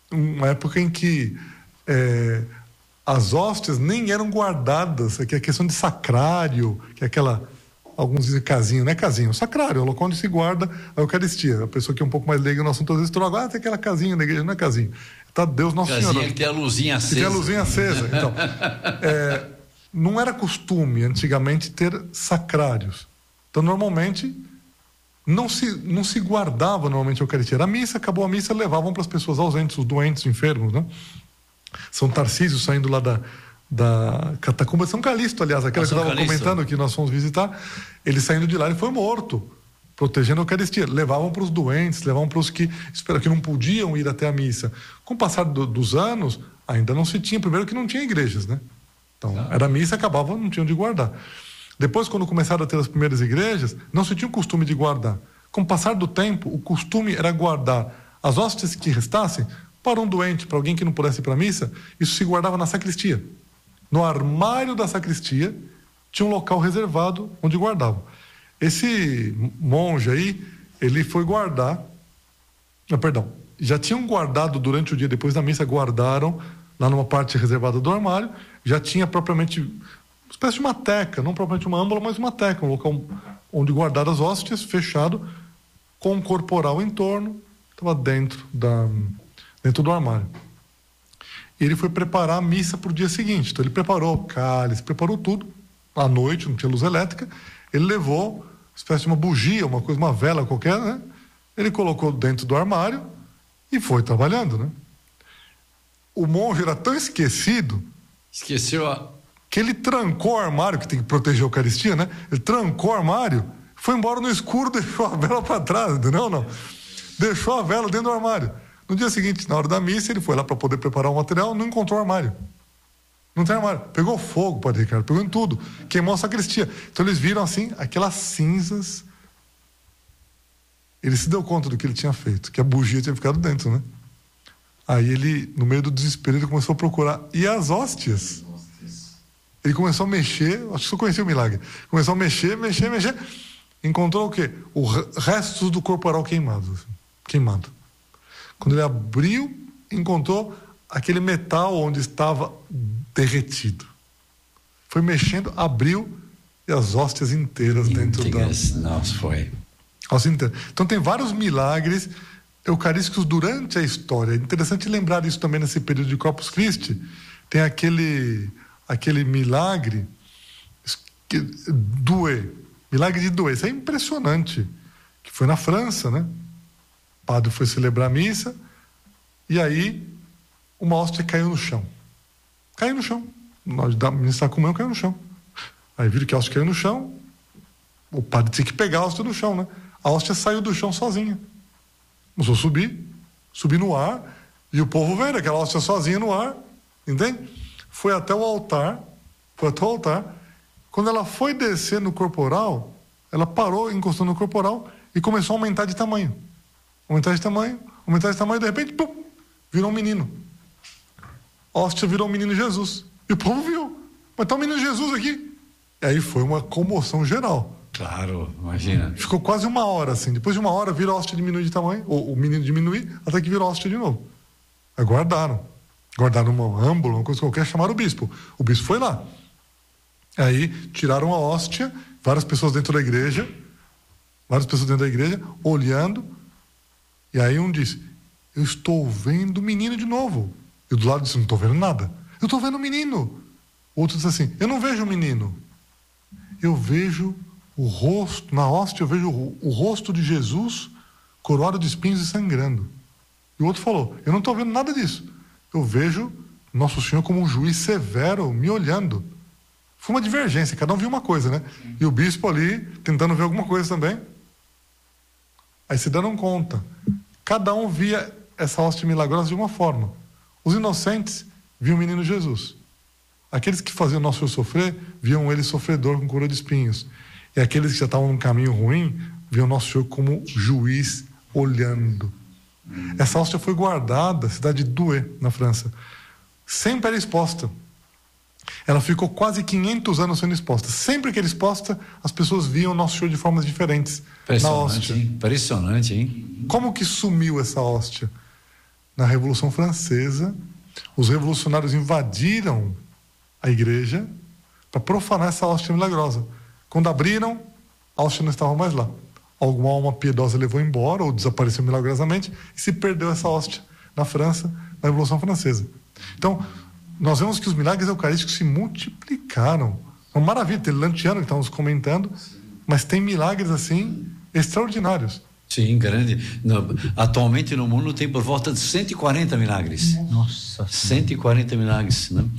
uma época em que as hóstias nem eram guardadas, que é a questão de sacrário, que é aquela, alguns dizem casinho, não é casinho, sacrário, é o local onde se guarda a Eucaristia. A pessoa que é um pouco mais leiga no assunto, às vezes, agora tem aquela casinha na igreja, não é casinho. Tá Deus Nosso Senhor. Casinha que tem a luzinha acesa. Que tem a luzinha acesa. Então, não era costume antigamente ter sacrários. Então, normalmente, não se guardava normalmente a Eucaristia. Era a missa, acabou a missa, levavam para as pessoas ausentes, os doentes, os enfermos, né? São Tarcísio saindo lá da catacumba, São Calixto, aliás, aquela que eu estava comentando que nós fomos visitar, ele saindo de lá, ele foi morto, protegendo a Eucaristia. Levavam para os doentes, levavam para os que não podiam ir até a missa. Com o passar dos anos, ainda não se tinha, primeiro que não tinha igrejas, né? Então, era a missa, acabava, não tinham de guardar. Depois, quando começaram a ter as primeiras igrejas, não se tinha o costume de guardar. Com o passar do tempo, o costume era guardar as hóstias que restassem para um doente, para alguém que não pudesse ir para a missa. Isso se guardava na sacristia. No armário da sacristia tinha um local reservado onde guardavam. Esse monge aí, ele foi guardar... já tinham guardado durante o dia, depois da missa, guardaram lá numa parte reservada do armário, já tinha propriamente uma espécie de uma teca, não propriamente uma âmbula, mas uma teca, um local onde guardar as hóstias, fechado, com um corporal em torno, estava dentro do armário. E ele foi preparar a missa para o dia seguinte. Então ele preparou o cálice, preparou tudo. À noite, não tinha luz elétrica. Ele levou uma espécie de uma bugia, uma vela qualquer, né? Ele colocou dentro do armário e foi trabalhando, né? O monge era tão esquecido... que ele trancou o armário, que tem que proteger a Eucaristia, né? Ele trancou o armário, foi embora no escuro, deixou a vela para trás, entendeu? Não. Deixou a vela dentro do armário. No dia seguinte, na hora da missa, ele foi lá para poder preparar o material, não encontrou o armário. Não tem armário. Pegou fogo, Padre Ricardo, pegou em tudo. Queimou a sacristia. Então eles viram assim, aquelas cinzas. Ele se deu conta do que ele tinha feito, que a bugia tinha ficado dentro, né? Aí ele, no meio do desespero, ele começou a procurar. E as hóstias? Ele começou a mexer, acho que só conhecia o milagre. Começou a mexer. Encontrou o quê? Restos do corporal queimado. Quando ele abriu, encontrou aquele metal onde estava derretido. Foi mexendo, abriu, e as hóstias inteiras dentro da... Nossa, foi. Hóstia inteira. Então tem vários milagres eucarísticos durante a história. É interessante lembrar isso também nesse período de Corpus Christi. Tem aquele milagre milagre de Douai. Isso é impressionante. Que foi na França, né? O padre foi celebrar a missa e aí uma hóstia caiu no chão. Na hora de ministrar a comunhão, caiu no chão. Aí viram que a hóstia caiu no chão, o padre tinha que pegar a hóstia do chão, né? A hóstia saiu do chão sozinha. Começou a subir no ar, e o povo vendo aquela hóstia sozinha no ar, entende? Foi até o altar. Quando ela foi descer no corporal, ela parou, encostou no corporal e começou a aumentar de tamanho. De repente, pum, virou um menino. A hóstia virou um menino Jesus. E o povo viu. Mas tá um menino Jesus aqui. E aí foi uma comoção geral. Claro, imagina. Ficou quase uma hora, assim. Depois de uma hora, vira a hóstia diminuir de tamanho, ou o menino diminuir, até que virou a hóstia de novo. Aí guardaram uma âmbula, uma coisa qualquer, chamaram o bispo. O bispo foi lá. Aí tiraram a hóstia, várias pessoas dentro da igreja, olhando, e aí um disse: eu estou vendo o menino de novo. E do lado disse: não estou vendo nada. Eu estou vendo o menino. O outro disse assim: eu não vejo o menino. Eu vejo o rosto, na hóstia eu vejo o rosto de Jesus coroado de espinhos e sangrando. E o outro falou: eu não estou vendo nada disso. Eu vejo Nosso Senhor como um juiz severo me olhando. Foi uma divergência, cada um viu uma coisa, né? E o bispo ali tentando ver alguma coisa também. Aí se deram conta. Cada um via essa hóstia milagrosa de uma forma. Os inocentes viam o menino Jesus. Aqueles que faziam Nosso Senhor sofrer, viam ele sofredor com coroa de espinhos. E aqueles que já estavam num caminho ruim, viam Nosso Senhor como juiz olhando. Essa hóstia foi guardada na cidade de Douai, na França. Sempre era exposta. Ela ficou quase 500 anos sendo exposta. Sempre que era exposta, as pessoas viam Nosso Senhor de formas diferentes na hóstia. Impressionante, hein? Como que sumiu essa hóstia? na Revolução Francesa, os revolucionários invadiram a igreja para profanar essa hóstia milagrosa. Quando abriram, a hóstia não estava mais lá. Alguma alma piedosa levou embora ou desapareceu milagrosamente e se perdeu essa hóstia na França, na Revolução Francesa. Então, nós vemos que os milagres eucarísticos se multiplicaram. É uma maravilha, tem Lantiano que estamos comentando, mas tem milagres assim extraordinários. Sim, grande. Atualmente no mundo tem por volta de 140 milagres. Nossa. 140 milagres, né?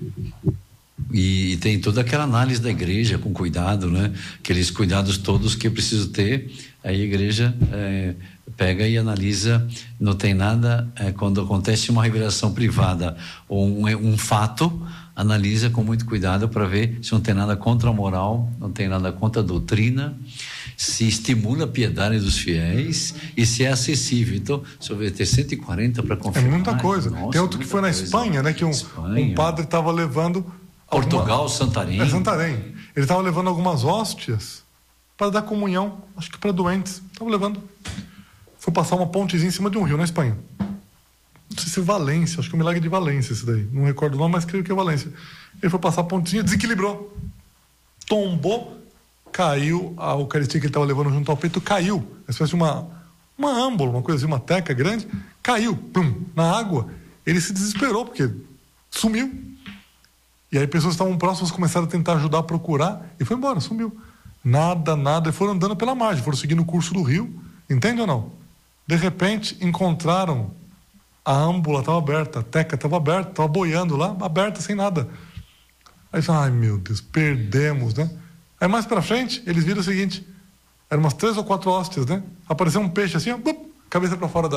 E tem toda aquela análise da igreja com cuidado, né? Aqueles cuidados todos que eu preciso ter. Aí a igreja pega e analisa. Não tem nada, quando acontece uma revelação privada ou um fato, analisa com muito cuidado para ver se não tem nada contra a moral, não tem nada contra a doutrina, se estimula a piedade dos fiéis e se é acessível. Então, se eu ver ter 140 para confirmar. É muita coisa. Nossa, tem outro que foi na Espanha, né? Que um padre estava levando. Portugal, Santarém. Santarém. Ele estava levando algumas hóstias para dar comunhão, acho que para doentes. Estava levando. Foi passar uma pontezinha em cima de um rio na Espanha. Não sei se é Valência, acho que é o milagre de Valência esse daí. Não recordo o nome, mas creio que é Valência. Ele foi passar a pontezinha, desequilibrou. Tombou, caiu, a Eucaristia que ele estava levando junto ao peito caiu. Uma espécie de uma âmbula, uma coisa assim, uma teca grande. Caiu, plum, na água. Ele se desesperou, porque sumiu. E aí pessoas que estavam próximas começaram a tentar ajudar a procurar e foi embora, sumiu. Nada, e foram andando pela margem, foram seguindo o curso do rio, entende ou não? De repente, encontraram a âmbula, estava aberta, a teca estava aberta, estava boiando lá, aberta, sem nada. Aí ai meu Deus, perdemos, né? Aí mais pra frente, eles viram o seguinte, eram umas 3 ou 4 hóstias, né? Apareceu um peixe assim, ó, cabeça para fora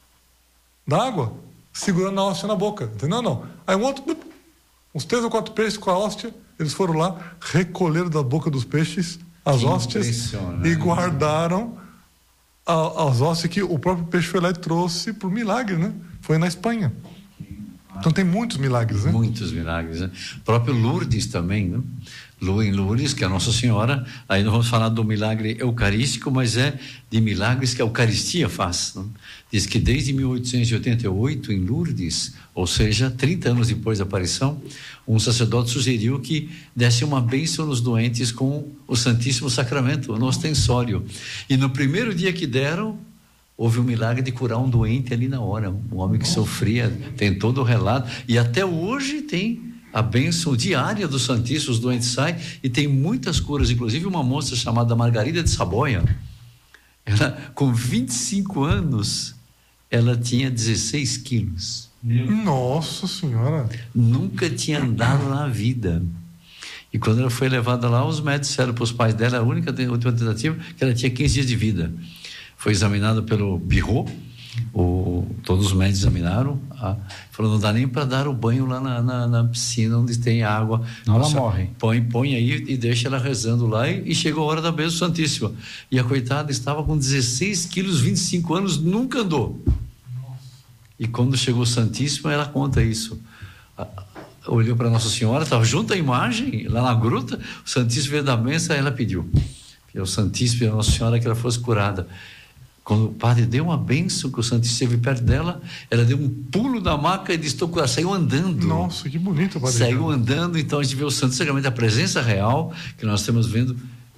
da água, segurando a hóstia na boca, entendeu ou não? Aí um outro, uns 3 ou 4 peixes com a hóstia, eles foram lá, recolheram da boca dos peixes as hóstias e guardaram as hóstias que o próprio peixe foi lá e trouxe por milagre, né? Foi na Espanha. Então tem muitos milagres, né? Muitos milagres, né? O próprio Lourdes também, né? Em Lourdes, que é a Nossa Senhora, aí não vamos falar do milagre eucarístico, mas é de milagres que a Eucaristia faz, né? Diz que desde 1888, em Lourdes, ou seja, 30 anos depois da aparição, um sacerdote sugeriu que desse uma bênção nos doentes com o Santíssimo Sacramento, no ostensório. E no primeiro dia que deram, houve um milagre de curar um doente ali na hora, um homem que sofria, tem todo o relato, e até hoje tem a bênção diária do Santíssimo, os doentes saem, e tem muitas curas, inclusive uma moça chamada Margarida de Saboia, ela, com 25 anos, ela tinha 16 quilos. Nossa Senhora! Nunca tinha andado na vida. E quando ela foi levada lá, os médicos disseram para os pais dela, a última tentativa, que ela tinha 15 dias de vida. Foi examinada pelo Birro, todos os médicos examinaram, falou, não dá nem para dar o banho lá na piscina onde tem água. Não, ela morre. Põe aí e deixa ela rezando lá, e chegou a hora da bênção santíssima. E a coitada estava com 16 quilos, 25 anos, nunca andou. Nossa. E quando chegou o Santíssimo, ela conta isso. Olhou para Nossa Senhora, estava junto à imagem, lá na gruta, o Santíssimo veio da bênção, ela pediu. O Santíssimo e a Nossa Senhora que ela fosse curada. Quando o padre deu uma bênção, que o Santíssimo esteve perto dela, ela deu um pulo da maca e disse, estou curada, saiu andando. Nossa, que bonito, padre. Saiu andando, então a gente vê o Santo Sacramento, a presença real que nós estamos vendo,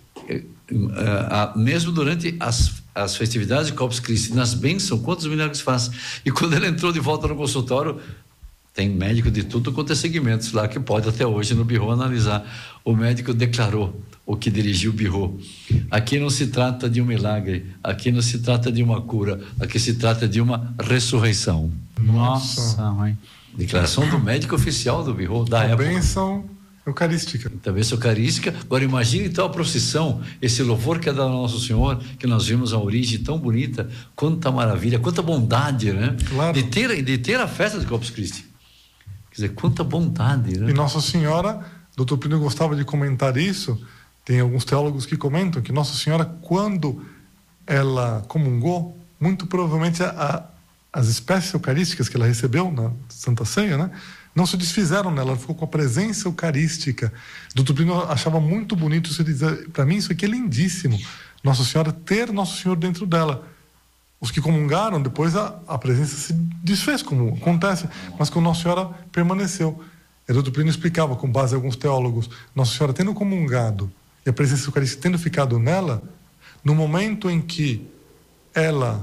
mesmo durante as festividades de Corpus Christi, nas bênçãos, quantos milagres faz. E quando ela entrou de volta no consultório, tem médico de tudo quanto é segmentos lá, que pode até hoje no Birro analisar. O médico declarou, o que dirigiu o Birro, aqui não se trata de um milagre, aqui não se trata de uma cura, aqui se trata de uma ressurreição. Nossa, mãe. Declaração do médico oficial do Birro da época. Bênção eucarística. A bênção eucarística. Agora imagine então a procissão, esse louvor que é da Nosso Senhor, que nós vimos a origem tão bonita, quanta maravilha, quanta bondade, né? Claro. De ter a festa de Corpus Christi. Quer dizer, quanta bondade, né? E Nossa Senhora, Dr. Plínio gostava de comentar isso, tem alguns teólogos que comentam que Nossa Senhora, quando ela comungou, muito provavelmente as espécies eucarísticas que ela recebeu na Santa Ceia, né, não se desfizeram nela, ela ficou com a presença eucarística. Dr. Plínio achava muito bonito isso, para mim isso aqui é lindíssimo, Nossa Senhora ter Nosso Senhor dentro dela. Os que comungaram, depois a presença se desfez, como acontece, mas com Nossa Senhora permaneceu. Herôdoto Plínio explicava, com base em alguns teólogos, Nossa Senhora tendo comungado e a presença eucarística tendo ficado nela, no momento em que ela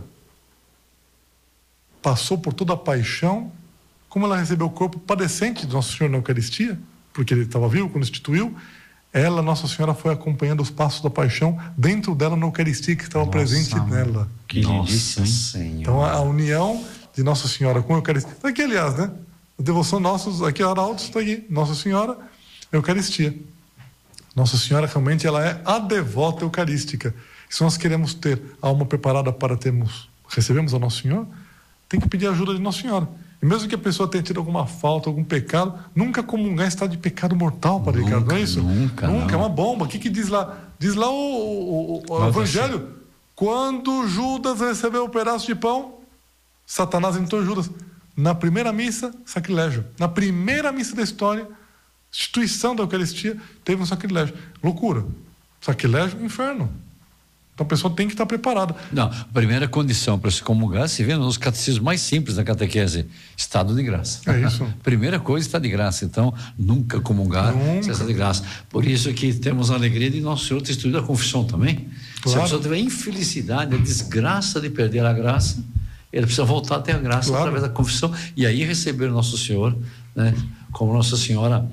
passou por toda a paixão, como ela recebeu o corpo padecente de Nosso Senhor na Eucaristia, porque ele estava vivo quando instituiu, ela, Nossa Senhora, foi acompanhando os passos da paixão dentro dela na Eucaristia que estava presente nela. Que Nossa Senhora. Então a união de Nossa Senhora com a Eucaristia. Está aqui, aliás, né? A devoção nossos, aqui a Arautos está aqui. Nossa Senhora, Eucaristia. Nossa Senhora realmente ela é a devota eucarística. Se nós queremos ter a alma preparada para recebemos a Nosso Senhor, tem que pedir a ajuda de Nossa Senhora. E mesmo que a pessoa tenha tido alguma falta, algum pecado, nunca comungar em estado de pecado mortal, Padre Ricardo, não é isso? Nunca. É uma bomba. O que diz lá? Diz lá o Evangelho. Quando Judas recebeu o pedaço de pão, Satanás entrou em Judas. Na primeira missa, sacrilégio. Na primeira missa da história, instituição da Eucaristia, teve um sacrilégio. Loucura. Sacrilégio, inferno. Então a pessoa tem que estar preparada. Não, a primeira condição para se comungar se vê nos catecismos mais simples da catequese: estado de graça. É isso. Primeira coisa, está de graça. Então, nunca comungar se está de graça. Por isso que temos a alegria de Nosso Senhor ter instituído a confissão também. Claro. Se a pessoa tiver a infelicidade, a desgraça de perder a graça, ele precisa voltar a ter a graça através da confissão e aí receber Nosso Senhor, né? Como Nossa Senhora,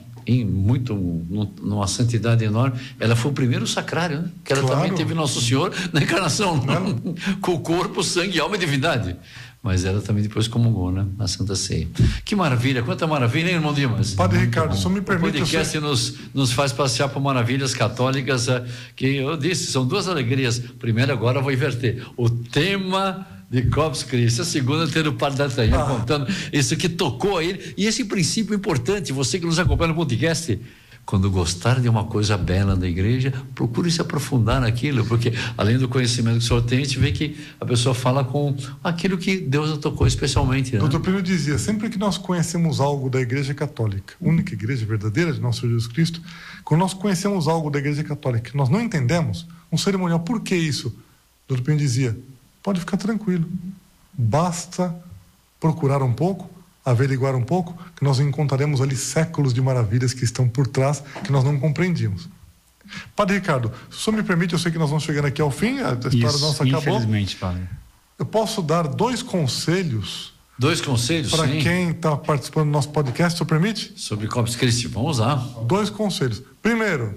numa santidade enorme, ela foi o primeiro sacrário, né? Que ela também teve Nosso Senhor na encarnação, com o corpo, sangue, alma e divindade. Mas ela também depois comungou, né? Na Santa Ceia. Que maravilha, quanta maravilha, hein, irmão Dimas? Padre Ricardo, só me permite... O podcast nos faz passear por maravilhas católicas, que eu disse, são duas alegrias. Primeiro, agora eu vou inverter. O tema de Corpus Christi, a segunda ter o Padre D'Artagnan contando isso que tocou a ele, e esse princípio importante, você que nos acompanha no podcast, quando gostar de uma coisa bela da igreja, procure se aprofundar naquilo, porque além do conhecimento que o senhor tem, a gente vê que a pessoa fala com aquilo que Deus tocou especialmente, né? Doutor Plínio dizia, sempre que nós conhecemos algo da Igreja Católica, única igreja verdadeira de nosso Senhor Jesus Cristo, quando nós conhecemos algo da Igreja Católica que nós não entendemos, um cerimonial, por que isso? Doutor Plínio dizia, pode ficar tranquilo, basta procurar um pouco, averiguar um pouco, que nós encontraremos ali séculos de maravilhas que estão por trás, que nós não compreendíamos. Padre Ricardo, se o senhor me permite, eu sei que nós vamos chegando aqui ao fim, a história nossa acabou. Infelizmente, Padre. Eu posso dar 2 conselhos? 2 conselhos, para quem está participando do nosso podcast, o senhor permite? Sobre Corpus Christi, vamos lá. 2 conselhos. Primeiro,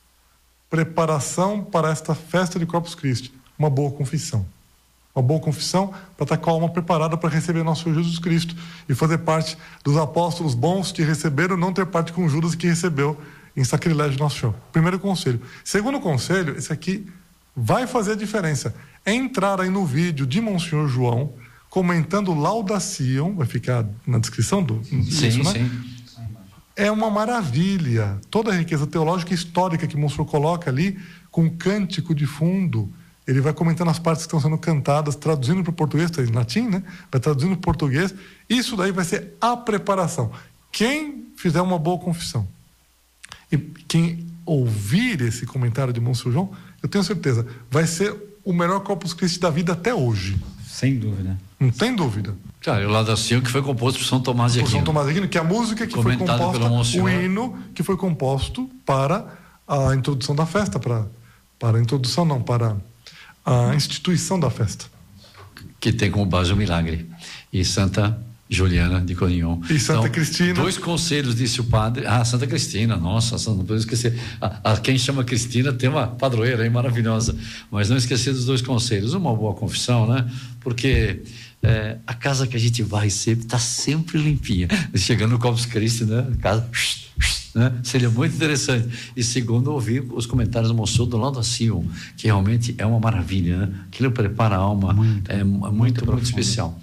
preparação para esta festa de Corpus Christi, uma boa confissão. Uma boa confissão para estar com a alma preparada para receber nosso Senhor Jesus Cristo e fazer parte dos apóstolos bons que receberam, não ter parte com Judas que recebeu em sacrilégio nosso Senhor. Primeiro conselho. Segundo conselho, esse aqui vai fazer a diferença. É entrar aí no vídeo de Monsenhor João comentando Laudacion, vai ficar na descrição disso, né? Sim. É uma maravilha. Toda a riqueza teológica e histórica que Monsenhor coloca ali, com cântico de fundo. Ele vai comentando as partes que estão sendo cantadas, traduzindo para o português, está em latim, né? Vai traduzindo para o português. Isso daí vai ser a preparação. Quem fizer uma boa confissão e quem ouvir esse comentário de Monsenhor João, eu tenho certeza, vai ser o melhor Corpus Christi da vida até hoje. Sem dúvida. Não tem dúvida. Claro, o Laudacion que foi composto por São Tomás de Aquino. Por São Tomás de Aquino, que é a música que foi composta, o hino que foi composto para a introdução da festa, para a introdução não, para a instituição da festa. Que tem como base o milagre. E Santa Juliana de Corignon. E Santa Cristina. 2 conselhos, disse o padre. Santa Cristina, nossa, não podemos esquecer. Quem chama Cristina tem uma padroeira aí maravilhosa. Mas não esquecer dos 2 conselhos. Uma boa confissão, né? Porque a casa que a gente vai sempre está sempre limpinha. Chegando no Corpus Christi, né? A casa... né? Seria muito interessante. E segundo, ouvir os comentários do Monsenhor do Laudacion, que realmente é uma maravilha, né? Aquilo prepara a alma, muito especial.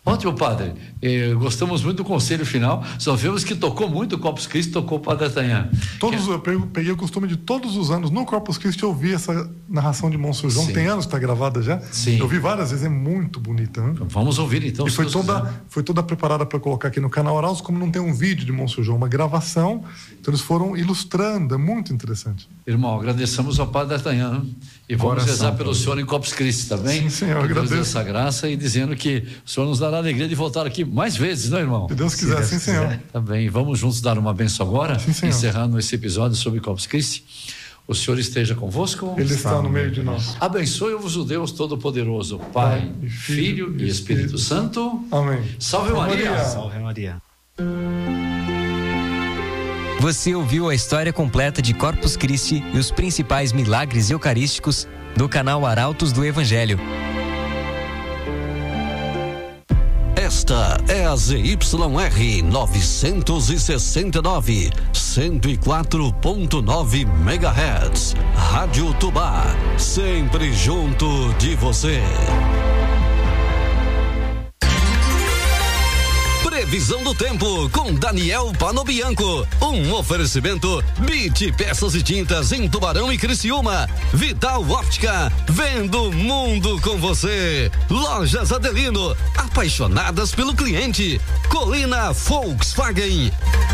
Ótimo, padre. Gostamos muito do conselho final. Só vemos que tocou muito o Corpus Christi, tocou o Padre D'Artagnan. Eu peguei o costume de todos os anos no Corpus Christi ouvir essa narração de Monsenhor João. Sim. Tem anos que está gravada já. Sim. Eu vi várias vezes, é muito bonita. Né? Vamos ouvir então. E foi toda preparada para colocar aqui no canal Araújo, como não tem um vídeo de Monsenhor João, uma gravação. Então eles foram ilustrando, é muito interessante. Irmão, agradecemos ao Padre D'Artagnan e vamos rezar pelo senhor em Corpus Christi também. Sim, senhor, eu agradeço. Essa graça e dizendo que o senhor nos dará a alegria de voltar aqui mais vezes, não, irmão? Se Deus quiser, sim, senhor. Tá bem, vamos juntos dar uma benção agora, sim, encerrando esse episódio sobre Corpus Christi. O Senhor esteja convosco. Ele está no meio de nós. Abençoe-vos o Deus Todo-Poderoso, Pai, Filho e Espírito Santo. Amém. Salve Maria. Salve Maria. Você ouviu a história completa de Corpus Christi e os principais milagres eucarísticos do canal Arautos do Evangelho. Esta é a ZYR 969, 104.9 MHz. Rádio Tubá, sempre junto de você. Previsão do tempo com Daniel Panobianco. Um oferecimento BIT Peças e Tintas em Tubarão e Criciúma. Vital Óptica, vendo o mundo com você. Lojas Adelino, apaixonadas pelo cliente. Colina Volkswagen.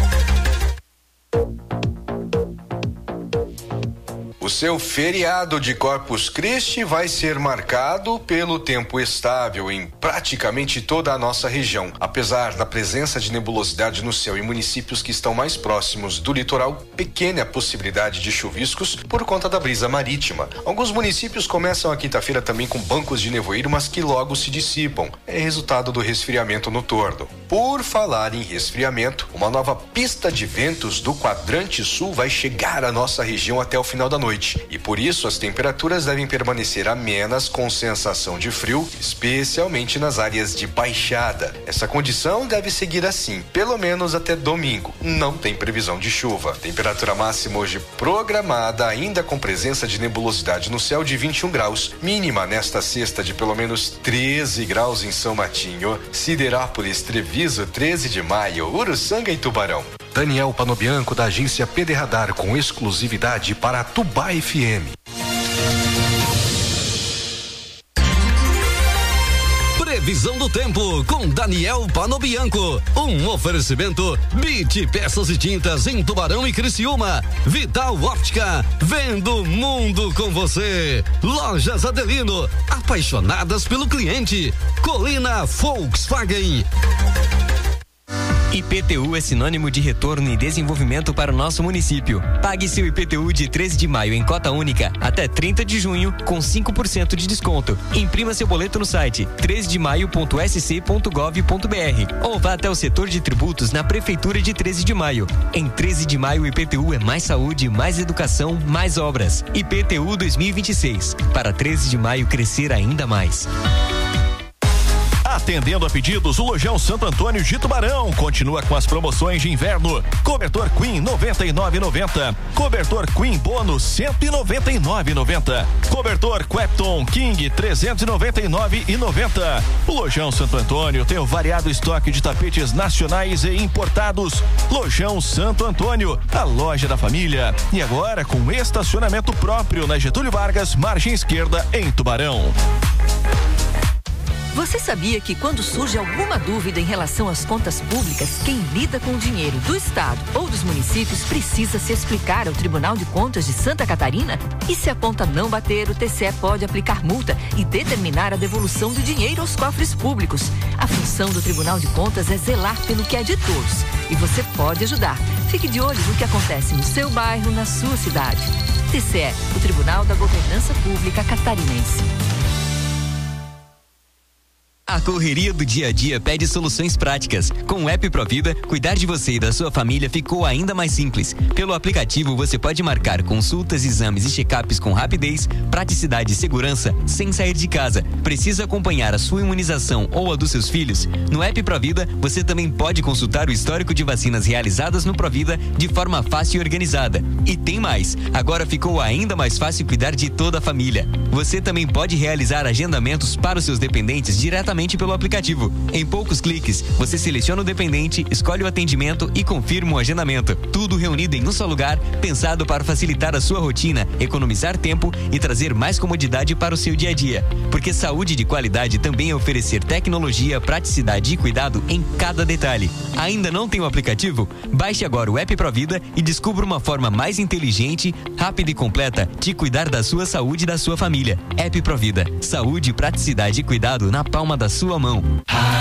O seu feriado de Corpus Christi vai ser marcado pelo tempo estável em praticamente toda a nossa região. Apesar da presença de nebulosidade no céu em municípios que estão mais próximos do litoral, pequena a possibilidade de chuviscos por conta da brisa marítima. Alguns municípios começam a quinta-feira também com bancos de nevoeiro, mas que logo se dissipam. É resultado do resfriamento noturno. Por falar em resfriamento, uma nova pista de ventos do quadrante sul vai chegar à nossa região até o final da noite. E por isso as temperaturas devem permanecer amenas com sensação de frio, especialmente nas áreas de baixada. Essa condição deve seguir assim, pelo menos até domingo. Não tem previsão de chuva. Temperatura máxima hoje programada, ainda com presença de nebulosidade no céu, de 21 graus. Mínima nesta sexta de pelo menos 13 graus em São Matinho, Siderópolis, Treviso, 13 de maio, Uruçanga e Tubarão. Daniel Panobianco, da agência PD Radar, com exclusividade para Tubá FM. Previsão do tempo com Daniel Panobianco. Um oferecimento BIT Peças e Tintas em Tubarão e Criciúma. Vital Óptica, vendo o mundo com você. Lojas Adelino, apaixonadas pelo cliente. Colina Volkswagen. IPTU é sinônimo de retorno e desenvolvimento para o nosso município. Pague seu IPTU de 13 de maio em cota única até 30 de junho com 5% de desconto. Imprima seu boleto no site 13demaio.sc.gov.br ou vá até o setor de tributos na Prefeitura de 13 de Maio. Em 13 de maio, o IPTU é mais saúde, mais educação, mais obras. IPTU 2026. Para 13 de maio crescer ainda mais. Atendendo a pedidos, o Lojão Santo Antônio de Tubarão continua com as promoções de inverno. Cobertor Queen 99,90. Cobertor Queen Bônus 199,90. Cobertor Quepton King 399,90. O Lojão Santo Antônio tem um variado estoque de tapetes nacionais e importados. Lojão Santo Antônio, a loja da família. E agora com estacionamento próprio na Getúlio Vargas, margem esquerda, em Tubarão. Você sabia que quando surge alguma dúvida em relação às contas públicas, quem lida com o dinheiro do Estado ou dos municípios precisa se explicar ao Tribunal de Contas de Santa Catarina? E se a conta não bater, o TCE pode aplicar multa e determinar a devolução do dinheiro aos cofres públicos. A função do Tribunal de Contas é zelar pelo que é de todos. E você pode ajudar. Fique de olho no que acontece no seu bairro, na sua cidade. TCE, o Tribunal da Governança Pública Catarinense. A correria do dia a dia pede soluções práticas. Com o app Provida, cuidar de você e da sua família ficou ainda mais simples. Pelo aplicativo, você pode marcar consultas, exames e check-ups com rapidez, praticidade e segurança, sem sair de casa. Precisa acompanhar a sua imunização ou a dos seus filhos? No app Provida, você também pode consultar o histórico de vacinas realizadas no Provida de forma fácil e organizada. E tem mais! Agora ficou ainda mais fácil cuidar de toda a família. Você também pode realizar agendamentos para os seus dependentes diretamente diretamente pelo aplicativo. Em poucos cliques, você seleciona o dependente, escolhe o atendimento e confirma o agendamento. Tudo reunido em um só lugar, pensado para facilitar a sua rotina, economizar tempo e trazer mais comodidade para o seu dia a dia. Porque saúde de qualidade também é oferecer tecnologia, praticidade e cuidado em cada detalhe. Ainda não tem o aplicativo? Baixe agora o App Provida e descubra uma forma mais inteligente, rápida e completa de cuidar da sua saúde e da sua família. App Provida. Saúde, praticidade e cuidado na palma da sua mão.